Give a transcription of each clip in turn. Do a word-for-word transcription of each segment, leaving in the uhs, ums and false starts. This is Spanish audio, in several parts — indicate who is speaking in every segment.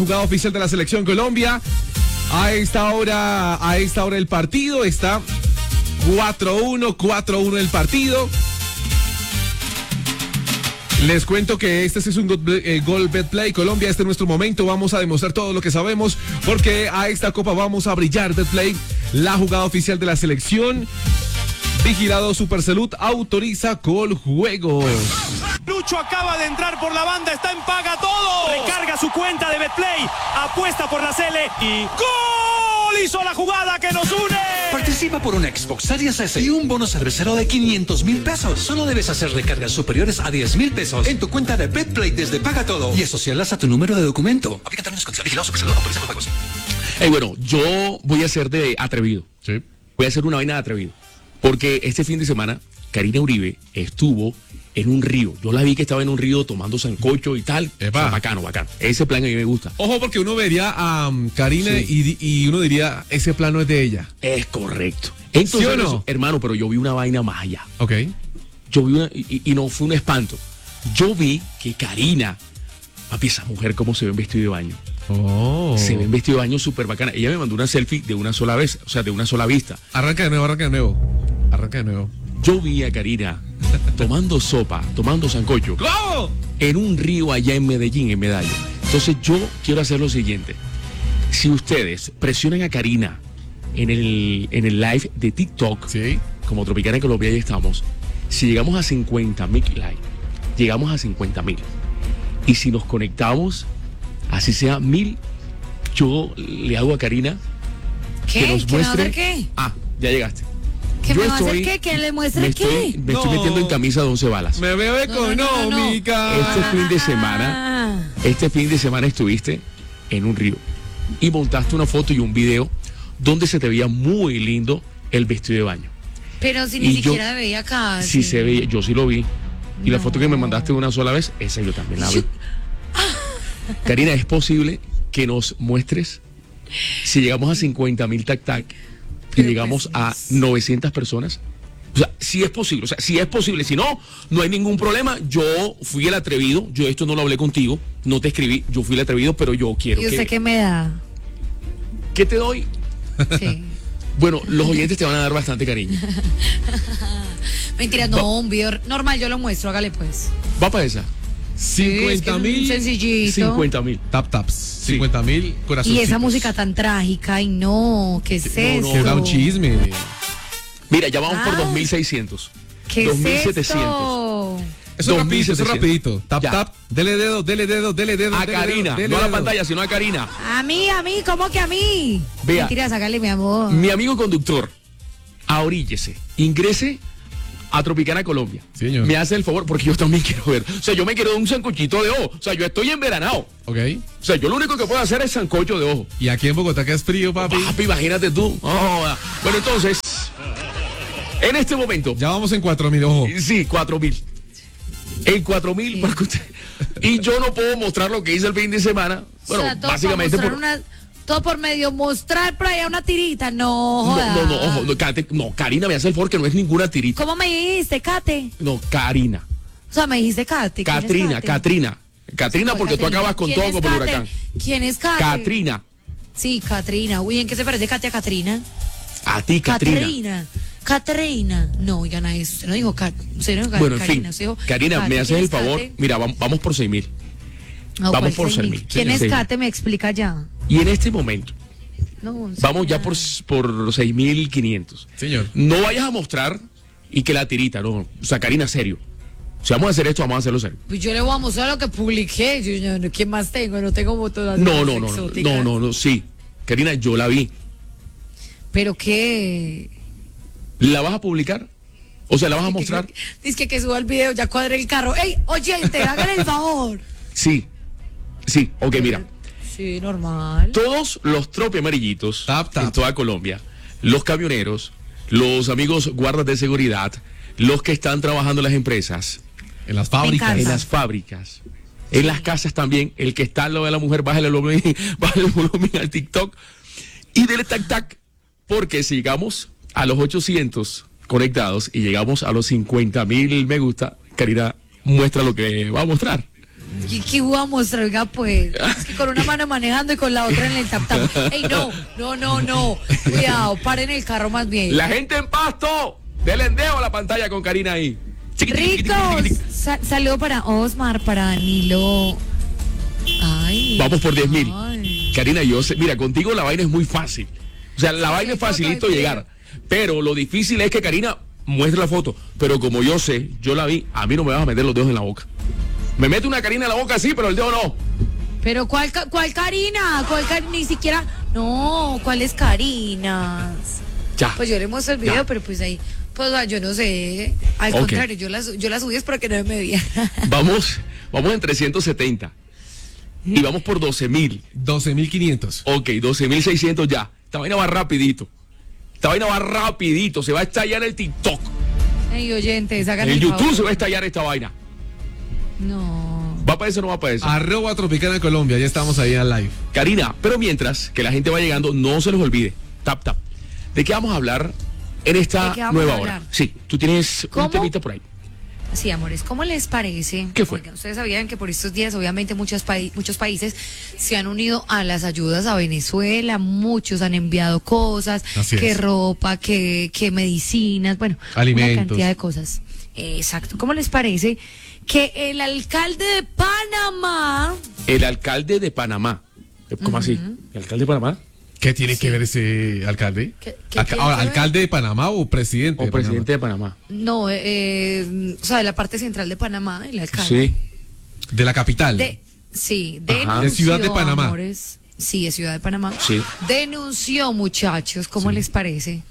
Speaker 1: Jugada oficial de la Selección Colombia. A esta hora, a esta hora el partido está cuatro uno, cuatro uno el partido. Les cuento que este es un gol, eh, gol Betplay Colombia. Este es nuestro momento. Vamos a demostrar todo lo que sabemos porque a esta copa vamos a brillar. Betplay, la jugada oficial de la selección. Vigilado Supersalud, autoriza Coljuegos.
Speaker 2: Lucho acaba de entrar por la banda, está en Paga Todo. Recarga su cuenta de Betplay, apuesta por la Cele y ¡gol! Hizo la jugada que nos une.
Speaker 3: Participa por una Xbox Series S y un bono cervecero de quinientos mil pesos. Solo debes hacer recargas superiores a diez mil pesos en tu cuenta de Betplay desde Paga Todo y asociarlas a tu número de documento. Aplica términos y condiciones. Vigilado Supersalud, autoriza Coljuegos.
Speaker 4: Hey, bueno, yo voy a ser de atrevido.
Speaker 1: Sí.
Speaker 4: Voy a hacer una vaina de atrevido. Porque este fin de semana, Karina Uribe estuvo en un río. Yo la vi que estaba en un río tomando sancocho y tal. O sea, bacano, bacano. Ese plan a mí me gusta.
Speaker 1: Ojo, porque uno vería a um, Karina sí. y, y uno diría, ese plano es de ella.
Speaker 4: Es correcto. Entonces, ¿sí o no? Hermano, pero yo vi una vaina más allá.
Speaker 1: Ok.
Speaker 4: Yo vi una, y, y no fue un espanto. Yo vi que Karina, papi, esa mujer cómo se ve en vestido de baño.
Speaker 1: Oh.
Speaker 4: Se ve en vestido de baño súper bacana. Ella me mandó una selfie de una sola vez, o sea, de una sola vista.
Speaker 1: Arranca de nuevo, arranca de nuevo. Arranca de nuevo.
Speaker 4: Yo vi a Karina tomando sopa, tomando sancocho.
Speaker 1: ¡Claro!
Speaker 4: En un río allá en Medellín, en Medallo. Entonces yo quiero hacer lo siguiente. Si ustedes presionan a Karina en el, en el live de TikTok,
Speaker 1: ¿sí?
Speaker 4: Como Tropicana en Colombia, ahí estamos. Si llegamos a cincuenta mil likes, llegamos a cincuenta mil. Y si nos conectamos, así sea mil, yo le hago a Karina
Speaker 5: ¿Qué?
Speaker 4: que nos
Speaker 5: ¿Qué
Speaker 4: muestre.
Speaker 5: me va a hacer qué?
Speaker 4: Ah, ya llegaste.
Speaker 5: ¿Qué
Speaker 4: Yo
Speaker 5: me va a hacer
Speaker 4: estoy-
Speaker 5: qué? ¿Que le muestre
Speaker 4: Me
Speaker 5: qué?
Speaker 4: estoy, me estoy
Speaker 1: No.
Speaker 4: metiendo en camisa de once balas.
Speaker 1: Me veo
Speaker 5: No, no, no, no, no.
Speaker 1: económica.
Speaker 4: Este fin de semana,
Speaker 5: Ah.
Speaker 4: este fin de semana estuviste en un río y montaste una foto y un video donde se te veía muy lindo el vestido de baño.
Speaker 5: Pero si ni
Speaker 4: Y yo-
Speaker 5: siquiera veía acá.
Speaker 4: Sí se veía, yo sí lo vi. Y la
Speaker 5: No.
Speaker 4: foto que me mandaste una sola vez, esa yo también la vi. Karina, ¿es posible que nos muestres si llegamos a cincuenta mil tac tac y
Speaker 5: Pero
Speaker 4: llegamos
Speaker 5: pues,
Speaker 4: a novecientas personas? O sea, si es posible, o sea, si es posible, si no, no hay ningún problema. Yo fui el atrevido, yo esto no lo hablé contigo, no te escribí, yo fui el atrevido, pero yo quiero
Speaker 5: ¿Y usted
Speaker 4: que...
Speaker 5: qué me da?
Speaker 4: ¿Qué te doy?
Speaker 5: Sí.
Speaker 4: Bueno, los oyentes te van a dar bastante cariño.
Speaker 5: Mentira, no, un video normal, yo lo muestro, hágale pues.
Speaker 4: Va para esa.
Speaker 1: cincuenta mil.
Speaker 5: Sencillito.
Speaker 4: cincuenta mil.
Speaker 1: Tap taps. cincuenta mil corazones.
Speaker 5: Y esa música tan trágica, ay no, ¿qué es
Speaker 4: No,
Speaker 5: eso?
Speaker 4: no,
Speaker 1: Que da un chisme.
Speaker 4: Mira, ya vamos por
Speaker 5: Ah.
Speaker 4: dos mil seiscientos.
Speaker 5: ¿Qué
Speaker 4: dos mil
Speaker 5: es
Speaker 4: setecientos.
Speaker 5: esto?
Speaker 1: Eso rapidito, eso
Speaker 4: dos mil setecientos.
Speaker 1: rapidito. Tap
Speaker 4: Ya.
Speaker 1: tap. Dele dedo, dele dedo, dele dedo.
Speaker 4: A
Speaker 1: dele
Speaker 4: Karina,
Speaker 1: dedo, dele
Speaker 4: no a la
Speaker 1: dedo.
Speaker 4: pantalla, sino a Karina.
Speaker 5: A mí, a mí, ¿cómo que a mí?
Speaker 4: Vea.
Speaker 5: Mentira, sácale mi amor.
Speaker 4: Mi amigo conductor, ahoríllese, ingrese a Tropicana Colombia.
Speaker 1: Sí, señor.
Speaker 4: Me hace el favor, porque yo también quiero ver. O sea, yo me quiero dar un sancochito de ojo. O sea, yo estoy enveranado.
Speaker 1: Ok.
Speaker 4: O sea, yo lo único que puedo hacer es sancocho de ojo.
Speaker 1: Y aquí en Bogotá que es frío, papi.
Speaker 4: Papi, imagínate tú. Oh, bueno, entonces, en este momento,
Speaker 1: Ya vamos en cuatro mil, ojo.
Speaker 4: sí, cuatro mil. En cuatro mil,
Speaker 5: Sí.
Speaker 4: porque usted- y yo no puedo mostrar lo que hice el fin de semana. Bueno,
Speaker 5: O sea, todo
Speaker 4: básicamente
Speaker 5: por,
Speaker 4: por...
Speaker 5: mostrar una- todo por medio mostrar por allá una tirita, no
Speaker 4: No,
Speaker 5: joda.
Speaker 4: no, no, ojo, no, Kate, no, Karina me hace el favor que no es ninguna tirita.
Speaker 5: ¿Cómo me dijiste, Kate?
Speaker 4: No, Karina.
Speaker 5: O sea, me dijiste Kate. ¿Quién es
Speaker 4: Catrina,
Speaker 5: Kate?
Speaker 4: Catrina. Catrina,
Speaker 5: ¿Cuál
Speaker 4: porque tú
Speaker 5: Catrina?
Speaker 4: acabas con
Speaker 5: ¿Quién
Speaker 4: todo
Speaker 5: es
Speaker 4: como el
Speaker 5: Kate?
Speaker 4: huracán.
Speaker 5: ¿Quién es Kate?
Speaker 4: Catrina.
Speaker 5: Sí, Catrina. Uy, ¿en qué se parece Kate a Catrina?
Speaker 4: A ti, Catrina.
Speaker 5: Catrina. Catrina. No, oigan a eso. Usted no dijo Cat. Usted no dijo
Speaker 4: Bueno, en
Speaker 5: Karina,
Speaker 4: fin.
Speaker 5: usted dijo
Speaker 4: Karina,
Speaker 5: Kate.
Speaker 4: me haces
Speaker 5: ¿Quién
Speaker 4: el
Speaker 5: es
Speaker 4: favor.
Speaker 5: Kate?
Speaker 4: Mira, vamos, vamos por seis mil.
Speaker 5: No,
Speaker 4: vamos
Speaker 5: ¿cuál
Speaker 4: por
Speaker 5: seis
Speaker 4: seis
Speaker 5: mil?
Speaker 4: mil.
Speaker 5: ¿Quién
Speaker 4: Sí,
Speaker 5: es
Speaker 4: seis mil.
Speaker 5: Kate? Me explica ya.
Speaker 4: Y en este momento,
Speaker 5: No,
Speaker 4: vamos ya
Speaker 5: señora.
Speaker 4: por, por seis mil quinientos.
Speaker 1: Señor.
Speaker 4: No vayas a mostrar y que la tirita, no. O sea, Karina, serio. Si vamos a hacer esto, vamos a hacerlo serio.
Speaker 5: Pues yo le voy a mostrar lo que publiqué. Yo, yo, no, ¿qué más tengo? No tengo fotos así
Speaker 4: No, no, no, no,
Speaker 5: exóticas.
Speaker 4: no, no, no, sí. Karina, yo la vi.
Speaker 5: ¿Pero qué?
Speaker 4: ¿La vas a publicar? O sea, ¿la vas a mostrar?
Speaker 5: Dice que, que suba el video, ya cuadré el carro. ¡Ey, oyente, hágale el favor!
Speaker 4: Sí. Sí, ok, mira.
Speaker 5: Sí, normal.
Speaker 4: Todos los tropi amarillitos
Speaker 1: Tap, tap.
Speaker 4: en toda Colombia, los camioneros, los amigos guardas de seguridad, los que están trabajando en las empresas,
Speaker 1: En las fábricas.
Speaker 5: encanta.
Speaker 4: en las fábricas, en las casas también, el que está al lado de la mujer, bájale el volumen, bájale el volumen al TikTok y dele tac tac, porque si llegamos a los ochocientos conectados y llegamos a los cincuenta mil me gusta, Karina muestra lo que va a mostrar.
Speaker 5: ¿Qué, qué voy a mostrar? Oiga, pues, es que con una mano manejando y con la otra en el tap tap. Ey, no, no, no, no. Cuidado, paren el carro más bien.
Speaker 4: La gente en Pasto, denle dedo a la pantalla con Karina ahí.
Speaker 5: Ricos, sa saludo para Osmar, para Danilo. Ay.
Speaker 4: Vamos por diez mil.
Speaker 5: Ay.
Speaker 4: Karina, yo sé, mira, contigo la vaina es muy fácil. O sea, la vaina es facilito llegar. Pero lo difícil es que Karina muestre la foto. Pero como yo sé, yo la vi, a mí no me vas a meter los dedos en la boca. Me mete una Karina en la boca sí, pero el dedo no.
Speaker 5: Pero ¿cuál, cuál Karina? ¿Cuál Karina? Ni siquiera. No, ¿cuáles Karinas?
Speaker 4: Ya.
Speaker 5: Pues yo le muestro el video,
Speaker 4: Ya.
Speaker 5: pero pues ahí, pues yo no sé. Al
Speaker 4: Okay.
Speaker 5: contrario, yo la, yo la subí es para que no me vean.
Speaker 4: Vamos, vamos en trescientos setenta. Y vamos por doce mil.
Speaker 1: doce mil quinientos.
Speaker 4: Ok, doce mil seiscientos ya. Esta vaina va rapidito. Esta vaina va rapidito. Se va a estallar el TikTok.
Speaker 5: Ey, oyentes, hagan
Speaker 4: En
Speaker 5: el
Speaker 4: YouTube
Speaker 5: favor.
Speaker 4: se va a estallar esta vaina.
Speaker 5: No.
Speaker 4: ¿Va para eso o no va para eso?
Speaker 1: Arroba Tropicana Colombia, ya estamos ahí al live.
Speaker 4: Karina, pero mientras que la gente va llegando, no se les olvide. Tap, tap. ¿De qué vamos a hablar en esta
Speaker 5: ¿De qué vamos
Speaker 4: nueva
Speaker 5: a
Speaker 4: hora?
Speaker 5: hablar?
Speaker 4: Sí, tú tienes
Speaker 5: ¿Cómo?
Speaker 4: un temita por ahí.
Speaker 5: Sí, amores, ¿cómo les parece?
Speaker 4: ¿Qué fue?
Speaker 5: Oigan, ustedes sabían que por estos días, obviamente, muchos, pa muchos países se han unido a las ayudas a Venezuela, muchos han enviado cosas,
Speaker 1: Así
Speaker 5: que
Speaker 1: es.
Speaker 5: ropa, que, que medicinas, bueno,
Speaker 1: Alimentos.
Speaker 5: una cantidad de cosas. Eh, exacto. ¿Cómo les parece que el alcalde de Panamá,
Speaker 4: El alcalde de Panamá. ¿Cómo así? ¿El alcalde de Panamá?
Speaker 1: ¿Qué tiene
Speaker 5: Sí.
Speaker 1: que ver ese alcalde?
Speaker 5: ¿Qué- qué
Speaker 1: Alca-
Speaker 5: tiene
Speaker 1: ahora,
Speaker 5: que ver?
Speaker 1: ¿alcalde de Panamá o presidente?
Speaker 4: ¿O
Speaker 1: de Panamá?
Speaker 4: presidente de Panamá?
Speaker 5: no, eh, o sea, de la parte central de Panamá, el alcalde.
Speaker 4: Sí.
Speaker 1: De la capital.
Speaker 5: De, sí,
Speaker 4: Ajá.
Speaker 5: denunció,
Speaker 1: De Ciudad de Panamá.
Speaker 5: amores. Sí, de Ciudad de Panamá.
Speaker 4: Sí.
Speaker 5: Denunció, muchachos, ¿cómo les parece?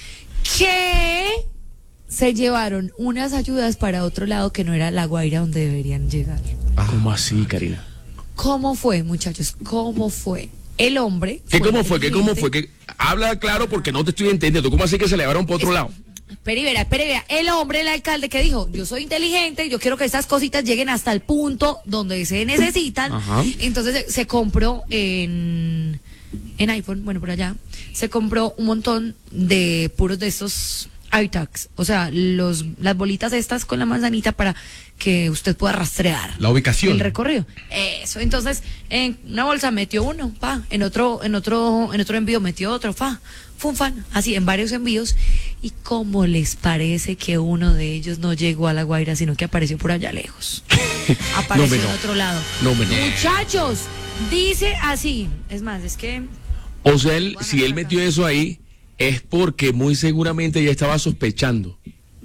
Speaker 5: Que se llevaron unas ayudas para otro lado que no era La Guaira donde deberían llegar.
Speaker 4: ¿Cómo así, Karina?
Speaker 5: ¿Cómo fue, muchachos? ¿Cómo fue? El hombre.
Speaker 4: ¿Qué cómo fue? ¿Qué cómo
Speaker 5: inteligente.
Speaker 4: fue? ¿Qué? Habla claro porque no te estoy entendiendo. ¿Cómo así que se le llevaron por otro lado?
Speaker 5: Pero y verá, pero y verá, el hombre, el alcalde que dijo, yo soy inteligente, yo quiero que estas cositas lleguen hasta el punto donde se necesitan.
Speaker 4: Ajá.
Speaker 5: Entonces se, se compró en, en iPhone, bueno, por allá, se compró un montón de puros de estos AirTags, o sea, los, las bolitas estas con la manzanita para que usted pueda rastrear
Speaker 1: La ubicación.
Speaker 5: el recorrido. Eso, entonces en una bolsa metió uno, pa, en otro, en otro, en otro envío metió otro, fa, fun fan, así en varios envíos. ¿Y cómo les parece que uno de ellos no llegó a La Guaira, sino que apareció por allá lejos? Apareció
Speaker 4: No me
Speaker 5: en
Speaker 4: no.
Speaker 5: otro lado.
Speaker 4: No me no.
Speaker 5: Muchachos, dice así, es más, es que
Speaker 4: O sea, él, si él metió eso ahí, es porque muy seguramente ya estaba sospechando.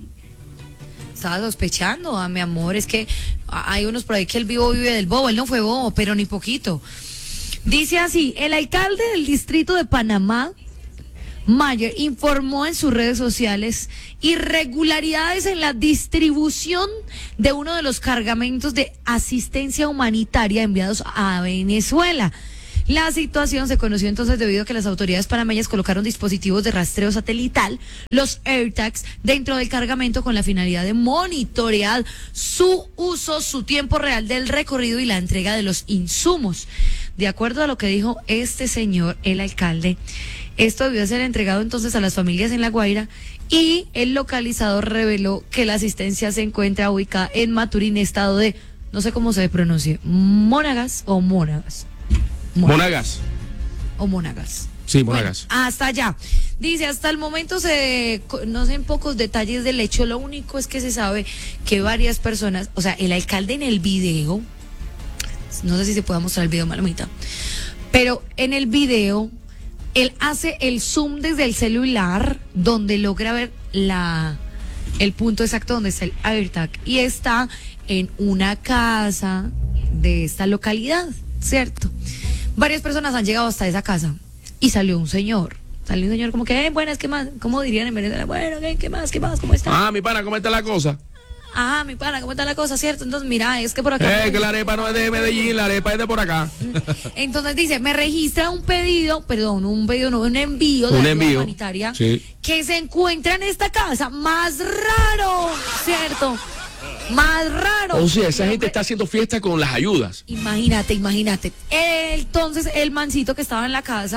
Speaker 5: estaba sospechando, a mi amor, es que hay unos por ahí que el vivo vive del bobo, él no fue bobo, pero ni poquito. Dice así, el alcalde del distrito de Panamá, Mayer, informó en sus redes sociales irregularidades en la distribución de uno de los cargamentos de asistencia humanitaria enviados a Venezuela. La situación se conoció entonces debido a que las autoridades panameñas colocaron dispositivos de rastreo satelital, los AirTags, dentro del cargamento con la finalidad de monitorear su uso, su tiempo real del recorrido y la entrega de los insumos. De acuerdo a lo que dijo este señor, el alcalde, esto debió ser entregado entonces a las familias en La Guaira y el localizador reveló que la asistencia se encuentra ubicada en Maturín, estado de, no sé cómo se pronuncie, Monagas o Monagas.
Speaker 4: Monagas.
Speaker 5: O Monagas.
Speaker 4: Sí,
Speaker 5: Bueno,
Speaker 4: Monagas.
Speaker 5: hasta allá. Dice, hasta el momento se conocen pocos detalles del hecho. Lo único es que se sabe que varias personas, o sea, el alcalde en el video, no sé si se puede mostrar el video, Malomita, pero en el video, él hace el zoom desde el celular, donde logra ver la el punto exacto donde está el AirTag. Y está en una casa de esta localidad, ¿cierto? Varias personas han llegado hasta esa casa y salió un señor. Salió un señor como que, eh, buenas, ¿qué más? ¿Cómo dirían en Venezuela? Bueno, ¿qué, qué más? ¿Qué más? ¿Cómo está?
Speaker 4: Ah, mi pana, ¿cómo está la cosa?
Speaker 5: Ah, mi pana, ¿cómo está la cosa? ¿Cierto? Entonces, mira, es que por acá...
Speaker 4: Eh, que la arepa no es de Medellín, la arepa es de por acá.
Speaker 5: Entonces dice, me registra un pedido, perdón, un pedido, no, un envío de
Speaker 4: Un
Speaker 5: ayuda
Speaker 4: envío,
Speaker 5: humanitaria
Speaker 4: sí.
Speaker 5: que se encuentra en esta casa. Más raro, ¿cierto? Más raro.
Speaker 4: O sea, esa
Speaker 5: Y
Speaker 4: gente
Speaker 5: hombre,
Speaker 4: está haciendo fiesta con las ayudas.
Speaker 5: Imagínate, imagínate. Entonces, el mancito que estaba en la casa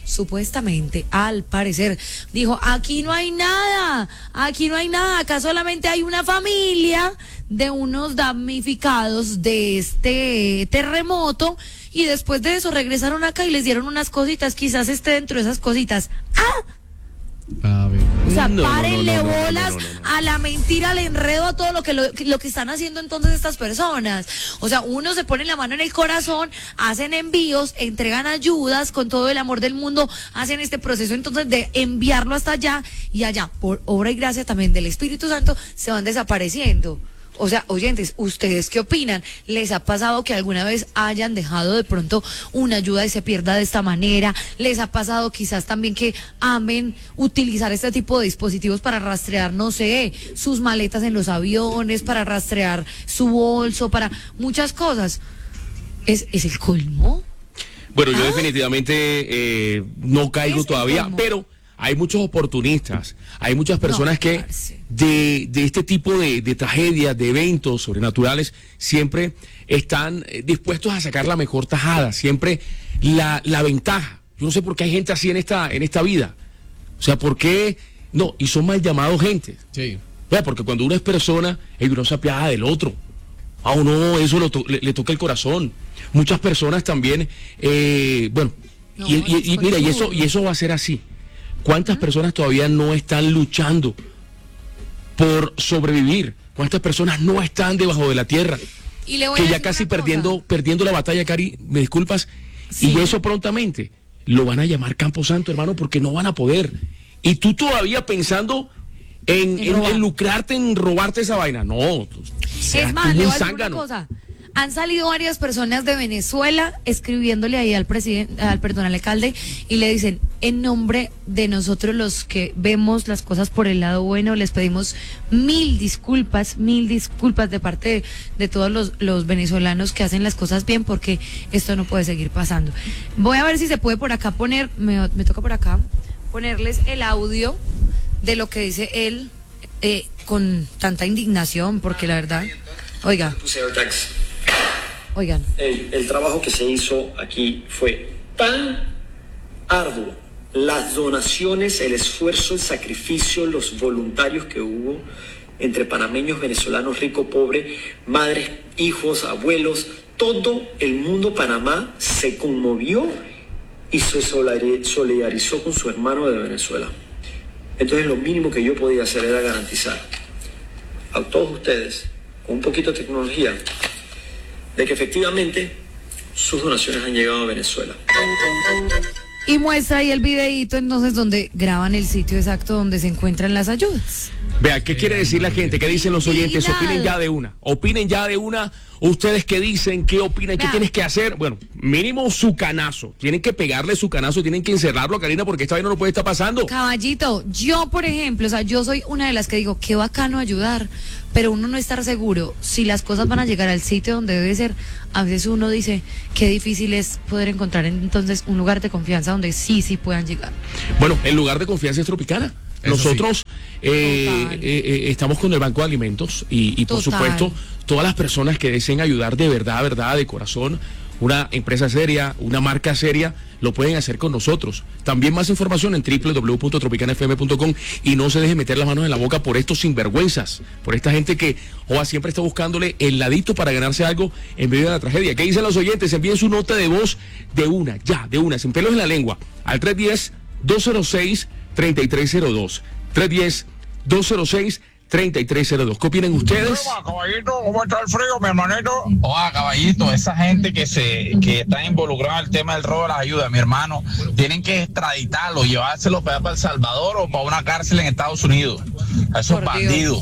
Speaker 5: supuestamente, al parecer, dijo, aquí no hay nada, aquí no hay nada, acá solamente hay una familia de unos damnificados de este terremoto, y después de eso regresaron acá y les dieron unas cositas, quizás esté dentro de esas cositas. ¡Ah!
Speaker 1: A ver.
Speaker 5: O sea,
Speaker 4: No, no,
Speaker 5: párenle
Speaker 4: no, no, no,
Speaker 5: bolas
Speaker 4: no, no, no, no.
Speaker 5: a la mentira, al enredo, a todo lo que lo, lo que están haciendo entonces estas personas. O sea, uno se pone la mano en el corazón, hacen envíos, entregan ayudas con todo el amor del mundo, hacen este proceso entonces de enviarlo hasta allá, y allá, por obra y gracia también del Espíritu Santo, se van desapareciendo. O sea, oyentes, ¿ustedes qué opinan? ¿Les ha pasado que alguna vez hayan dejado de pronto una ayuda y se pierda de esta manera? ¿Les ha pasado quizás también que amen utilizar este tipo de dispositivos para rastrear, no sé, sus maletas en los aviones, para rastrear su bolso, para muchas cosas? ¿Es, es el colmo?
Speaker 4: Bueno, yo
Speaker 5: ¿Ah?
Speaker 4: definitivamente eh, no caigo
Speaker 5: Es
Speaker 4: todavía,
Speaker 5: como-
Speaker 4: pero hay muchos oportunistas, hay muchas personas
Speaker 5: No,
Speaker 4: que
Speaker 5: parce.
Speaker 4: de, de este tipo de, de tragedias, de eventos sobrenaturales, siempre están eh, dispuestos a sacar la mejor tajada, siempre la, la ventaja. Yo no sé por qué hay gente así en esta, en esta vida. O sea, ¿por qué? No, y son mal llamados gente.
Speaker 1: Sí.
Speaker 4: Vea, porque cuando uno es persona, el uno se apiada del otro. A uno eso lo to- le, le toca el corazón. Muchas personas también, eh, bueno,
Speaker 5: No,
Speaker 4: y, y- y
Speaker 5: es
Speaker 4: mira, y
Speaker 5: conchudo.
Speaker 4: eso, y eso va a ser así. ¿Cuántas personas todavía no están luchando por sobrevivir? ¿Cuántas personas no están debajo de la tierra?
Speaker 5: Y le voy a
Speaker 4: Que ya
Speaker 5: decir
Speaker 4: casi
Speaker 5: una cosa.
Speaker 4: perdiendo, perdiendo la batalla, Cari, me disculpas,
Speaker 5: Sí.
Speaker 4: y eso prontamente lo van a llamar Camposanto, hermano, porque no van a poder. Y tú todavía pensando en,
Speaker 5: En
Speaker 4: en-
Speaker 5: robar.
Speaker 4: en lucrarte, en robarte esa vaina. No, tú- serás
Speaker 5: Es más,
Speaker 4: tú
Speaker 5: le
Speaker 4: un
Speaker 5: voy a decir una
Speaker 4: zángano.
Speaker 5: cosa. Han salido varias personas de Venezuela escribiéndole ahí al presidente, al perdón, al alcalde, y le dicen, en nombre de nosotros los que vemos las cosas por el lado bueno, les pedimos mil disculpas, mil disculpas de parte de, de todos los, los venezolanos que hacen las cosas bien, porque esto no puede seguir pasando. Voy a ver si se puede por acá poner, me, me toca por acá, ponerles el audio de lo que dice él eh, con tanta indignación, porque la verdad, oiga.
Speaker 6: Señor Tax,
Speaker 5: Oigan,
Speaker 6: el, el trabajo que se hizo aquí fue tan arduo. Las donaciones, el esfuerzo, el sacrificio, los voluntarios que hubo entre panameños, venezolanos, rico, pobre, madres, hijos, abuelos, todo el mundo Panamá se conmovió y se solidari- solidarizó con su hermano de Venezuela. Entonces lo mínimo que yo podía hacer era garantizar a todos ustedes, con un poquito de tecnología, de que efectivamente sus donaciones han llegado a Venezuela.
Speaker 5: y muestra ahí el videíto entonces donde graban el sitio exacto donde se encuentran las ayudas.
Speaker 4: Vea, ¿qué quiere decir la gente? ¿Qué dicen los oyentes?
Speaker 5: Indignado.
Speaker 4: Opinen ya de una. Opinen ya de una. ¿Ustedes qué dicen? ¿Qué opinan? ¿Qué
Speaker 5: Vea.
Speaker 4: tienes que hacer? Bueno, mínimo su canazo. Tienen que pegarle su canazo, tienen que encerrarlo, Karina, porque esta vaina no puede estar pasando.
Speaker 5: Caballito, yo por ejemplo, o sea, yo soy una de las que digo, qué bacano ayudar, pero uno no estar seguro si las cosas van a llegar al sitio donde debe ser. A veces uno dice, qué difícil es poder encontrar entonces un lugar de confianza donde sí, sí puedan llegar.
Speaker 4: Bueno, el lugar de confianza es Tropicana.
Speaker 1: Eso
Speaker 4: Nosotros eh,
Speaker 5: Total.
Speaker 4: eh, eh, estamos con el Banco de Alimentos y, y por
Speaker 5: Total.
Speaker 4: supuesto todas las personas que deseen ayudar de verdad, verdad, de corazón, una empresa seria, una marca seria, lo pueden hacer con nosotros. También más información en doble u doble u doble u punto tropicana f m punto com, y no se deje meter las manos en la boca por estos sinvergüenzas, por esta gente que oa, siempre está buscándole el ladito para ganarse algo en medio de la tragedia. ¿Qué dicen los oyentes? Envíen su nota de voz de una, ya, de una, sin pelos en la lengua, al tres uno cero, dos cero seis, tres tres cero dos. tres uno cero, dos cero seis, tres tres cero dos. ¿Qué opinan ustedes?
Speaker 7: Hola, caballito, ¿cómo está el frío, mi hermanito? Oiga, caballito, esa gente que se que está involucrada en el tema del robo de las ayudas, mi hermano, tienen que extraditarlo, llevárselo para, para El Salvador o para una cárcel en Estados Unidos. A esos
Speaker 5: Por
Speaker 7: bandidos.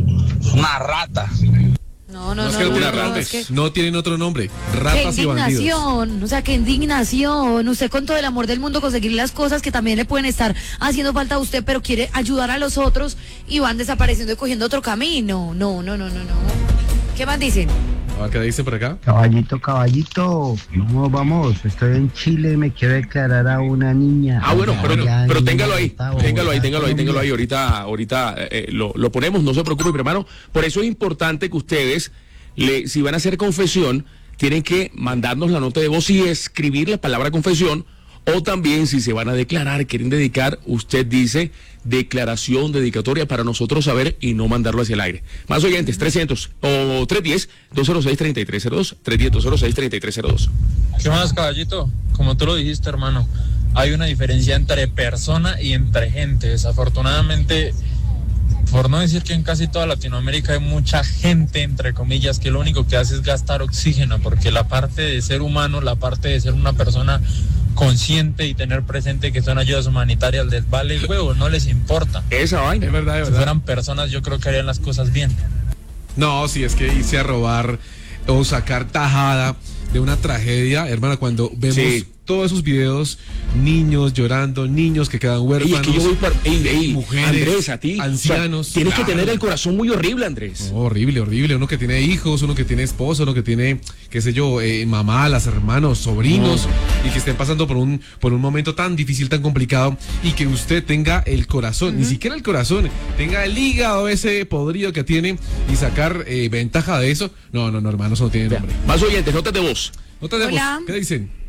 Speaker 7: Una rata.
Speaker 5: No, no,
Speaker 1: No,
Speaker 5: no,
Speaker 1: es que
Speaker 5: no,
Speaker 1: algunas
Speaker 5: no, no,
Speaker 1: ratas
Speaker 5: es que-
Speaker 1: no tienen otro nombre.
Speaker 5: Qué
Speaker 1: Ratas y bandidos.
Speaker 5: indignación, o sea, qué indignación. Usted con todo el amor del mundo conseguir las cosas que también le pueden estar haciendo falta a usted, pero quiere ayudar a los otros y van desapareciendo y cogiendo otro camino. No, no, no, no, no. ¿Qué más dicen?
Speaker 1: A ver, ¿qué dicen por acá?
Speaker 8: Caballito, caballito, vamos, vamos, estoy en Chile, me quiero declarar a una niña.
Speaker 4: Ah, bueno, pero,
Speaker 8: Allá
Speaker 4: pero
Speaker 8: en
Speaker 4: téngalo ahí,
Speaker 8: Bogotá,
Speaker 4: téngalo ahí,
Speaker 8: Bogotá,
Speaker 4: téngalo ahí, téngalo ahí.
Speaker 8: Colombia.
Speaker 4: Ahorita, ahorita eh, lo, lo ponemos, no se preocupe, mi hermano. Por eso es importante que ustedes, le, si van a hacer confesión, tienen que mandarnos la nota de voz y escribir la palabra confesión O también, si se van a declarar, quieren dedicar, usted dice declaración, dedicatoria, para nosotros saber y no mandarlo hacia el aire. Más oyentes, trescientos o trescientos diez, dos cero seis, treinta y tres cero dos, trescientos diez, dos cero seis, treinta y tres cero dos.
Speaker 9: ¿Qué más, caballito? Como tú lo dijiste, hermano, hay una diferencia entre persona y entre gente. Desafortunadamente, por no decir que en casi toda Latinoamérica hay mucha gente, entre comillas, que lo único que hace es gastar oxígeno, porque la parte de ser humano, la parte de ser una persona consciente y tener presente que son ayudas humanitarias, les vale huevo, no les importa.
Speaker 4: Esa vaina.
Speaker 1: Es verdad, es
Speaker 9: Si
Speaker 1: verdad.
Speaker 9: fueran personas, yo creo que harían las cosas bien.
Speaker 1: No, si es que irse a robar o sacar tajada de una tragedia, hermana, cuando vemos
Speaker 4: Sí.
Speaker 1: todos esos videos, niños llorando, niños que quedan
Speaker 4: Ey,
Speaker 1: huérfanos,
Speaker 4: es que yo voy para, ey, ey,
Speaker 1: mujeres,
Speaker 4: Andrés, a ti,
Speaker 1: ancianos.
Speaker 4: o sea, tienes
Speaker 1: claro.
Speaker 4: que tener el corazón muy horrible, Andrés.
Speaker 1: No, horrible, horrible. Uno que tiene hijos, uno que tiene esposo, uno que tiene, qué sé yo, eh, mamá, las hermanos, sobrinos, y que estén pasando por un, por un momento tan difícil, tan complicado, y que usted tenga el corazón, ni siquiera el corazón, tenga el hígado ese podrido que tiene y sacar eh, ventaja de eso. No, no, no, hermano, eso no tiene nombre.
Speaker 4: Más oyentes, notas de voz.
Speaker 1: No tenemos.
Speaker 5: Hola.
Speaker 1: ¿Qué dicen?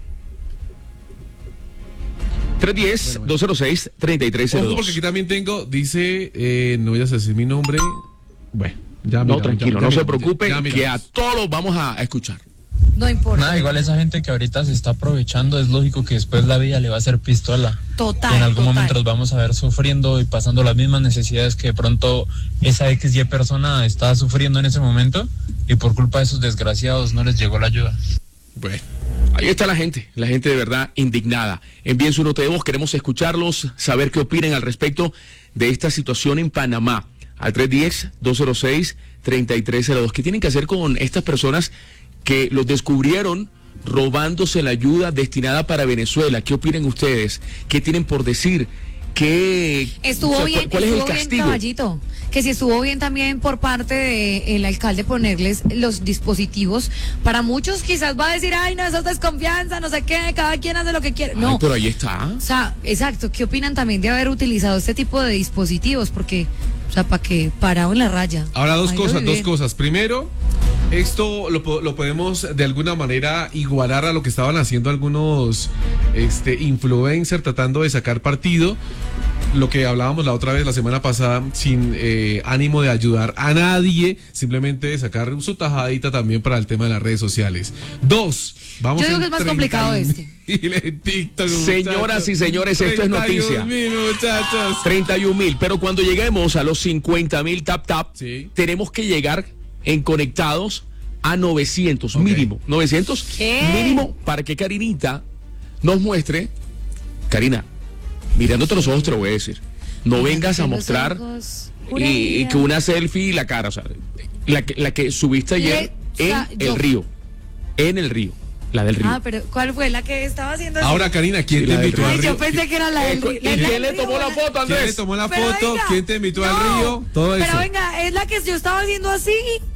Speaker 4: trescientos diez, dos cero seis, treinta y tres cero
Speaker 1: Ojo, porque
Speaker 4: dos.
Speaker 1: aquí también tengo, dice, eh, no voy a decir mi nombre. Bueno, ya
Speaker 4: No,
Speaker 1: mira,
Speaker 4: tranquilo,
Speaker 1: ya-
Speaker 4: no
Speaker 1: ya
Speaker 4: se
Speaker 1: mira,
Speaker 4: preocupen,
Speaker 1: ya mira.
Speaker 4: que a todos vamos a escuchar.
Speaker 5: No importa.
Speaker 9: Nada, igual esa gente que ahorita se está aprovechando, es lógico que después la vida le va a hacer pistola.
Speaker 5: Total,
Speaker 9: En algún
Speaker 5: total.
Speaker 9: momento los vamos a ver sufriendo y pasando las mismas necesidades que de pronto esa X Y persona está sufriendo en ese momento, y por culpa de esos desgraciados no les llegó la ayuda.
Speaker 1: Bueno.
Speaker 4: Ahí está la gente, la gente de verdad indignada. Envíen su nota de voz, queremos escucharlos, saber qué opinan al respecto de esta situación en Panamá. Al trescientos diez, dos cero seis, treinta y tres cero dos. ¿Qué tienen que hacer con estas personas que los descubrieron robándose la ayuda destinada para Venezuela? ¿Qué opinan ustedes? ¿Qué tienen por decir? ¿Qué,
Speaker 5: Estuvo
Speaker 4: o sea,
Speaker 5: bien,
Speaker 4: ¿Cuál es el
Speaker 5: estuvo bien,
Speaker 4: castigo?
Speaker 5: Caballito, que si estuvo bien también por parte del alcalde ponerles los dispositivos. Para muchos quizás va a decir, ay, no, eso es desconfianza, no sé qué, cada quien hace lo que quiere. No,
Speaker 4: Ay, pero ahí está.
Speaker 5: o sea, exacto, ¿qué opinan también de haber utilizado este tipo de dispositivos? Porque, o sea, para que parado en la raya.
Speaker 1: Ahora dos
Speaker 5: Ahí lo
Speaker 1: cosas,
Speaker 5: viví.
Speaker 1: dos cosas. Primero, esto lo, po- lo podemos de alguna manera igualar a lo que estaban haciendo algunos este, influencers tratando de sacar partido. Lo que hablábamos la otra vez, la semana pasada, sin eh, ánimo de ayudar a nadie, simplemente de sacar su tajadita también para el tema de las redes sociales. Dos, vamos
Speaker 5: Yo digo
Speaker 1: en
Speaker 5: que es más
Speaker 1: treinta
Speaker 5: complicado este.
Speaker 1: mil en TikTok,
Speaker 4: Señoras
Speaker 1: muchachos.
Speaker 4: y señores, esto es noticia.
Speaker 1: treinta y un mil, muchachos.
Speaker 4: treinta y un mil, pero cuando lleguemos a los cincuenta mil tap tap,
Speaker 1: Sí.
Speaker 4: tenemos que llegar en conectados a novecientos,
Speaker 1: Ok.
Speaker 4: mínimo. novecientos
Speaker 5: ¿Qué?
Speaker 4: mínimo, para que Karinita nos muestre. Karina, mirándote los ojos te lo voy a decir. No vengas a
Speaker 5: Los
Speaker 4: mostrar
Speaker 5: ojos,
Speaker 4: y,
Speaker 5: una
Speaker 4: y
Speaker 5: vida.
Speaker 4: que una selfie y la cara, o sea, la que, la que subiste ayer
Speaker 5: Le-
Speaker 4: en
Speaker 5: o sea,
Speaker 4: el
Speaker 5: yo-
Speaker 4: río. En el río. La del río.
Speaker 5: Ah, pero ¿cuál fue la que estaba haciendo así?
Speaker 1: Ahora, Karina, ¿quién
Speaker 4: Sí,
Speaker 1: te
Speaker 4: la del
Speaker 1: invitó al
Speaker 5: Ay,
Speaker 1: río?
Speaker 5: yo pensé que era la del
Speaker 4: Eh,
Speaker 5: río.
Speaker 4: ¿Y
Speaker 5: La del
Speaker 4: quién le
Speaker 5: río,
Speaker 4: tomó la
Speaker 5: la-
Speaker 4: foto,
Speaker 1: ¿Quién le
Speaker 4: Andrés?
Speaker 1: tomó la
Speaker 5: Pero
Speaker 1: foto?
Speaker 5: venga,
Speaker 1: ¿Quién te invitó al
Speaker 5: no,
Speaker 1: río? Todo
Speaker 5: pero
Speaker 1: eso.
Speaker 5: venga, ¿es la que yo estaba haciendo así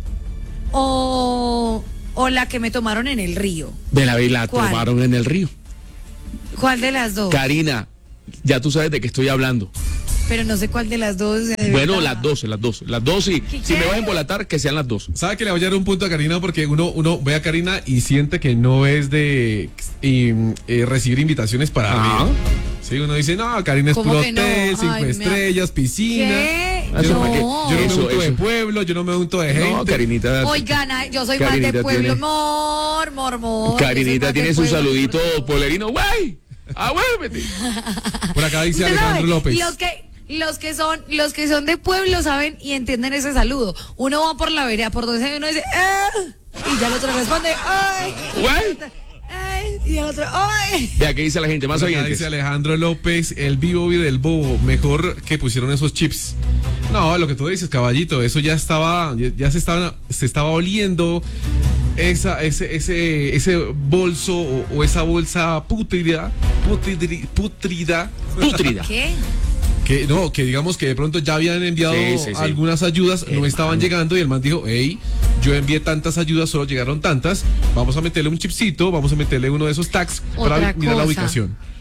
Speaker 5: o, o la que me tomaron en el río?
Speaker 4: De la la
Speaker 5: ¿Cuál?
Speaker 4: tomaron en el río.
Speaker 5: ¿Cuál de las dos?
Speaker 4: Karina, ya tú sabes de qué estoy hablando.
Speaker 5: Pero no sé cuál de las dos. de
Speaker 4: Bueno,
Speaker 5: verdad.
Speaker 4: las dos, las dos. Las dos, y
Speaker 5: ¿Qué
Speaker 4: si me
Speaker 5: qué?
Speaker 4: vas a embolatar, que sean las dos.
Speaker 1: ¿Sabe que le voy a dar un punto a Karina? Porque uno, uno ve a Karina y siente que no es de y, eh, recibir invitaciones para
Speaker 4: Ah.
Speaker 1: arriba. Sí, uno dice, no, Karina es
Speaker 5: ¿Cómo
Speaker 1: puro
Speaker 5: que no?
Speaker 1: hotel, cinco
Speaker 5: Ay, me-
Speaker 1: estrellas, piscina.
Speaker 5: ¿Qué?
Speaker 1: Yo, no,
Speaker 4: ¿para qué?
Speaker 1: yo no me
Speaker 4: Eso,
Speaker 1: unto de
Speaker 4: eso.
Speaker 1: pueblo, yo no me unto de gente.
Speaker 4: No, Karinita.
Speaker 5: Oigan, ay, yo soy más
Speaker 4: Karinita
Speaker 5: de pueblo,
Speaker 4: tiene-
Speaker 5: mor, mor, mor. Yo soy
Speaker 4: Karinita
Speaker 5: más de
Speaker 4: tiene su
Speaker 5: pueblo,
Speaker 4: saludito
Speaker 5: mor.
Speaker 4: polerino, güey. Ah, güey,
Speaker 1: Por acá dice
Speaker 5: Usted
Speaker 1: Alejandro
Speaker 5: sabe,
Speaker 1: López.
Speaker 5: Los que, los que son, los que son de pueblo saben y entienden ese saludo. Uno va por la vereda, por donde uno dice, ¡eh! Y ya el otro responde, ¡ay!
Speaker 4: güey.
Speaker 5: ¡Ay! Y el otro, ¡ay!
Speaker 4: Vea, ¿qué dice la gente? Más
Speaker 1: Por acá
Speaker 4: oyentes.
Speaker 1: dice Alejandro López, el vivo y del bobo, mejor que pusieron esos chips. No, lo que tú dices, caballito, eso ya estaba, ya, ya se estaba, se estaba oliendo esa, ese, ese, ese bolso o, o esa bolsa putrida, putridri- putrida,
Speaker 4: Pútrida.
Speaker 5: ¿Qué?
Speaker 1: que no, que digamos que de pronto ya habían enviado
Speaker 4: Sí, sí, sí.
Speaker 1: algunas ayudas, no estaban llegando y el man dijo, hey, yo envié tantas ayudas, solo llegaron tantas, vamos a meterle un chipcito, vamos a meterle uno de esos tags para
Speaker 5: Otra
Speaker 1: mirar la
Speaker 5: cosa.
Speaker 1: ubicación.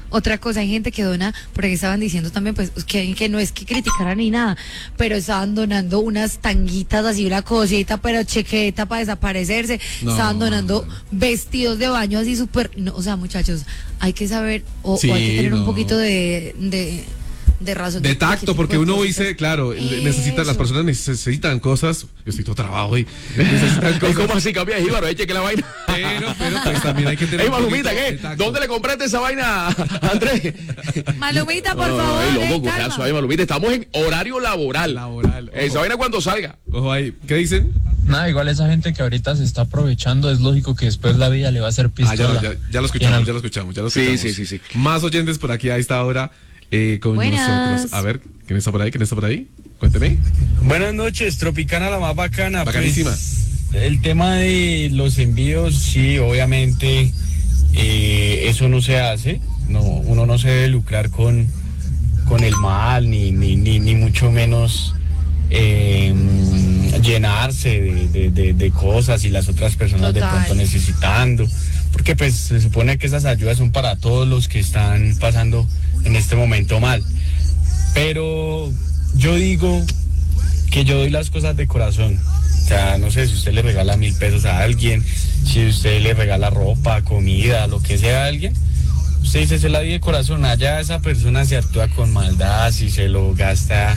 Speaker 5: Otra cosa, hay gente que dona, porque estaban diciendo también, pues, que, que no es que criticaran ni nada, pero estaban donando unas tanguitas así, una cosita, pero chequeta para desaparecerse,
Speaker 1: No.
Speaker 5: estaban donando vestidos de baño así súper, no, o sea, muchachos, hay que saber, o,
Speaker 1: Sí,
Speaker 5: o hay que tener
Speaker 1: no.
Speaker 5: un poquito de, de, de razón.
Speaker 1: De tacto, porque uno dice, claro,
Speaker 5: Eso.
Speaker 1: necesita, las personas necesitan cosas. Yo estoy todo trabado hoy. Necesitan
Speaker 4: Es
Speaker 1: cosas.
Speaker 4: como así, cambia de jíbaro, eche que la vaina.
Speaker 1: Pero, pero pues también hay que tener.
Speaker 4: Ey,
Speaker 1: un
Speaker 4: Malumita,
Speaker 1: poquito de
Speaker 4: ¿qué?
Speaker 1: tacto.
Speaker 4: ¿Dónde le compraste esa vaina, Andrés?
Speaker 5: Malumita, por
Speaker 4: Ay,
Speaker 5: favor.
Speaker 4: loco,
Speaker 5: eh,
Speaker 4: cojazo,
Speaker 5: calma.
Speaker 4: ay, Malumita, estamos en horario laboral.
Speaker 1: Laboral.
Speaker 4: Esa
Speaker 1: Ojo.
Speaker 4: vaina cuando salga.
Speaker 1: Ojo ahí. ¿Qué dicen?
Speaker 9: Nada, igual esa gente que ahorita se está aprovechando, es lógico que después la vida le va a hacer
Speaker 1: Ah,
Speaker 9: pistola.
Speaker 1: ya, lo- ya, ya lo escuchamos, ya lo escuchamos, ya lo
Speaker 4: Sí,
Speaker 1: escuchamos.
Speaker 4: sí, sí, sí.
Speaker 1: Más oyentes por aquí a esta hora eh, con
Speaker 5: Buenas.
Speaker 1: nosotros. A ver, ¿quién está por ahí? ¿Quién está por ahí? Cuénteme.
Speaker 10: Buenas noches, Tropicana la más bacana.
Speaker 1: Bacanísima.
Speaker 10: Pues, el tema de los envíos, sí, obviamente eh, eso no se hace. No, uno no se debe lucrar con, con el mal, ni, ni, ni, ni mucho menos eh, llenarse de, de, de, de cosas y las otras personas
Speaker 5: Total.
Speaker 10: de pronto necesitando. Porque pues se supone que esas ayudas son para todos los que están pasando en este momento mal. Pero yo digo que yo doy las cosas de corazón. O sea, no sé, si usted le regala mil pesos a alguien, si usted le regala ropa, comida, lo que sea a alguien, usted dice, se la di de corazón. Allá esa persona se actúa con maldad, si se lo gasta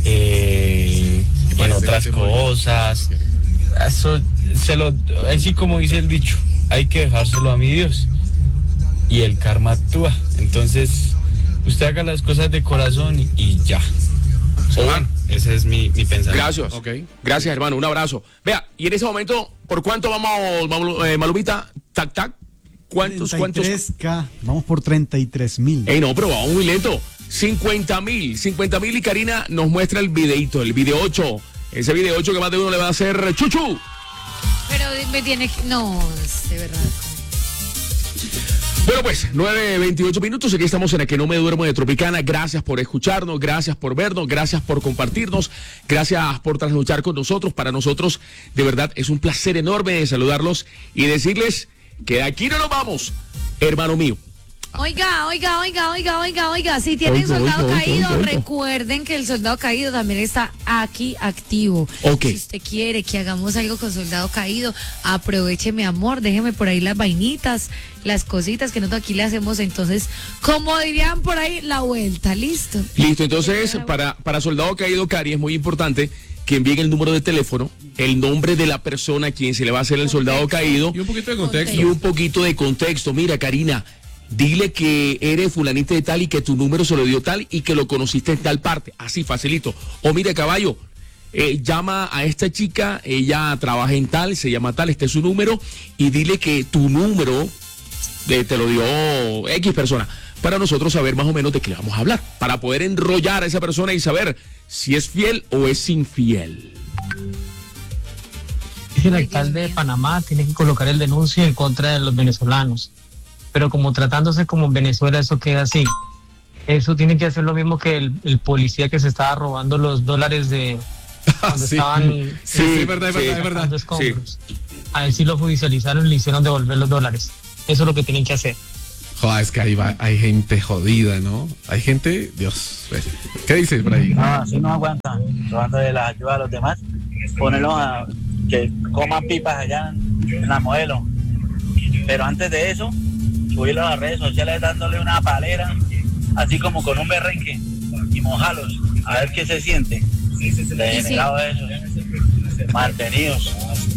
Speaker 10: eh, en otras cosas. Eso, se lo, así como dice el dicho, hay que dejárselo a mi Dios. Y el karma actúa. Entonces, usted haga las cosas de corazón y, y ya. O bueno, ese es mi, mi pensamiento.
Speaker 4: Gracias.
Speaker 1: Ok.
Speaker 4: Gracias, hermano. Un abrazo. Vea, y en ese momento, ¿por cuánto vamos, Malu- eh, Malumita? Tac, tac. ¿Cuántos, cuántos?
Speaker 11: treinta y tres K, vamos por treinta y tres mil.
Speaker 4: Ey, no, pero vamos muy lento. cincuenta mil, cincuenta mil y Karina nos muestra el videito, el video ocho. Ese video ocho que más de uno le va a hacer chuchu.
Speaker 5: Pero me tiene que, no, de verdad.
Speaker 4: Bueno, pues, nueve veintiocho minutos, aquí estamos en el que no me duermo de Tropicana. Gracias por escucharnos, gracias por vernos, gracias por compartirnos, gracias por trasnochar con nosotros. Para nosotros, de verdad, es un placer enorme de saludarlos y decirles que de aquí no nos vamos, hermano mío.
Speaker 5: Oiga, oiga, oiga, oiga, oiga, oiga, si tienen
Speaker 4: Oiga,
Speaker 5: soldado
Speaker 4: oiga, oiga,
Speaker 5: caído,
Speaker 4: oiga, oiga.
Speaker 5: recuerden que el soldado caído también está aquí activo.
Speaker 4: Ok.
Speaker 5: Si usted quiere que hagamos algo con soldado caído, aproveche, mi amor, déjeme por ahí las vainitas, las cositas que nosotros aquí le hacemos. Entonces, como dirían por ahí, la vuelta, listo.
Speaker 4: Listo, entonces, para, para Soldado Caído, Cari, es muy importante que envíen el número de teléfono, el nombre de la persona a quien se le va a hacer el soldado caído
Speaker 1: Y un poquito de contexto.
Speaker 4: y un poquito de contexto. Mira, Karina, dile que eres fulanita de tal y que tu número se lo dio tal y que lo conociste en tal parte. Así, facilito. O mire, caballo, eh, llama a esta chica, ella trabaja en tal, se llama tal, este es su número, y dile que tu número eh, te lo dio X persona, para nosotros saber más o menos de qué le vamos a hablar, para poder enrollar a esa persona y saber si es fiel o es infiel.
Speaker 12: El alcalde de Panamá tiene que colocar el denuncio en contra de los venezolanos, pero como tratándose como en Venezuela, eso queda así. Eso tiene que hacer lo mismo que el, el policía que se estaba robando los dólares de cuando
Speaker 1: Sí.
Speaker 12: estaban
Speaker 1: Sí, sí, es verdad, es verdad, es verdad.
Speaker 12: sacando escombros. A él sí lo judicializaron y le hicieron devolver los dólares. Eso es lo que tienen que hacer.
Speaker 1: Joder, es que ahí va, hay gente jodida, ¿no? Hay gente, Dios. ¿Qué dices por ahí?
Speaker 13: No, así no aguantan. Tratando de la ayuda a los demás, ponerlos a que coman pipas allá en la modelo. Pero antes de eso, subirlos a las redes sociales dándole una palera, así como con un berrenque, y mojarlos, a ver qué se siente. Degenerado eso. Mantenidos.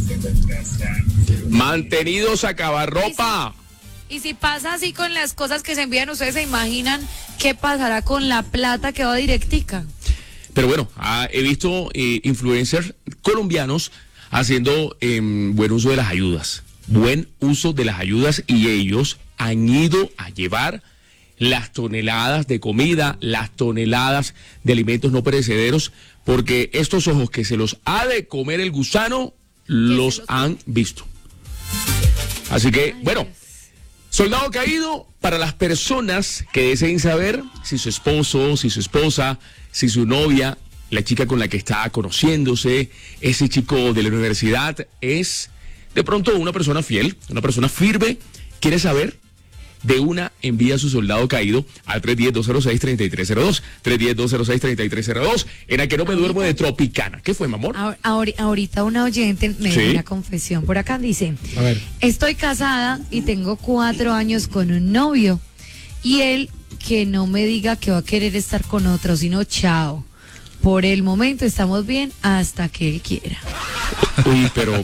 Speaker 4: Mantenidos a cavarropa.
Speaker 5: Y si pasa así con las cosas que se envían, ¿ustedes se imaginan qué pasará con la plata que va directica?
Speaker 4: Pero bueno, ah, he visto eh, influencers colombianos haciendo eh, buen uso de las ayudas. Buen uso de las ayudas y ellos han ido a llevar las toneladas de comida, las toneladas de alimentos no perecederos, porque estos ojos que se los ha de comer el gusano, los han visto. Así que, bueno, soldado caído para las personas que deseen saber si su esposo, si su esposa, si su novia, la chica con la que está conociéndose, ese chico de la universidad es de pronto una persona fiel, una persona firme, quiere saber de una envía a su soldado caído al tres uno cero, dos cero seis, tres tres cero dos. tres uno cero, dos cero seis, tres tres cero dos. Era que no me duermo de Tropicana. ¿Qué fue, mi amor?
Speaker 5: Ahor- ahorita una oyente me
Speaker 4: Sí.
Speaker 5: dio una confesión. Por acá dice,
Speaker 1: A ver.
Speaker 5: estoy casada y tengo cuatro años con un novio. Y él que no me diga que va a querer estar con otro, sino chao. Por el momento estamos bien hasta que él quiera.
Speaker 4: Uy, pero...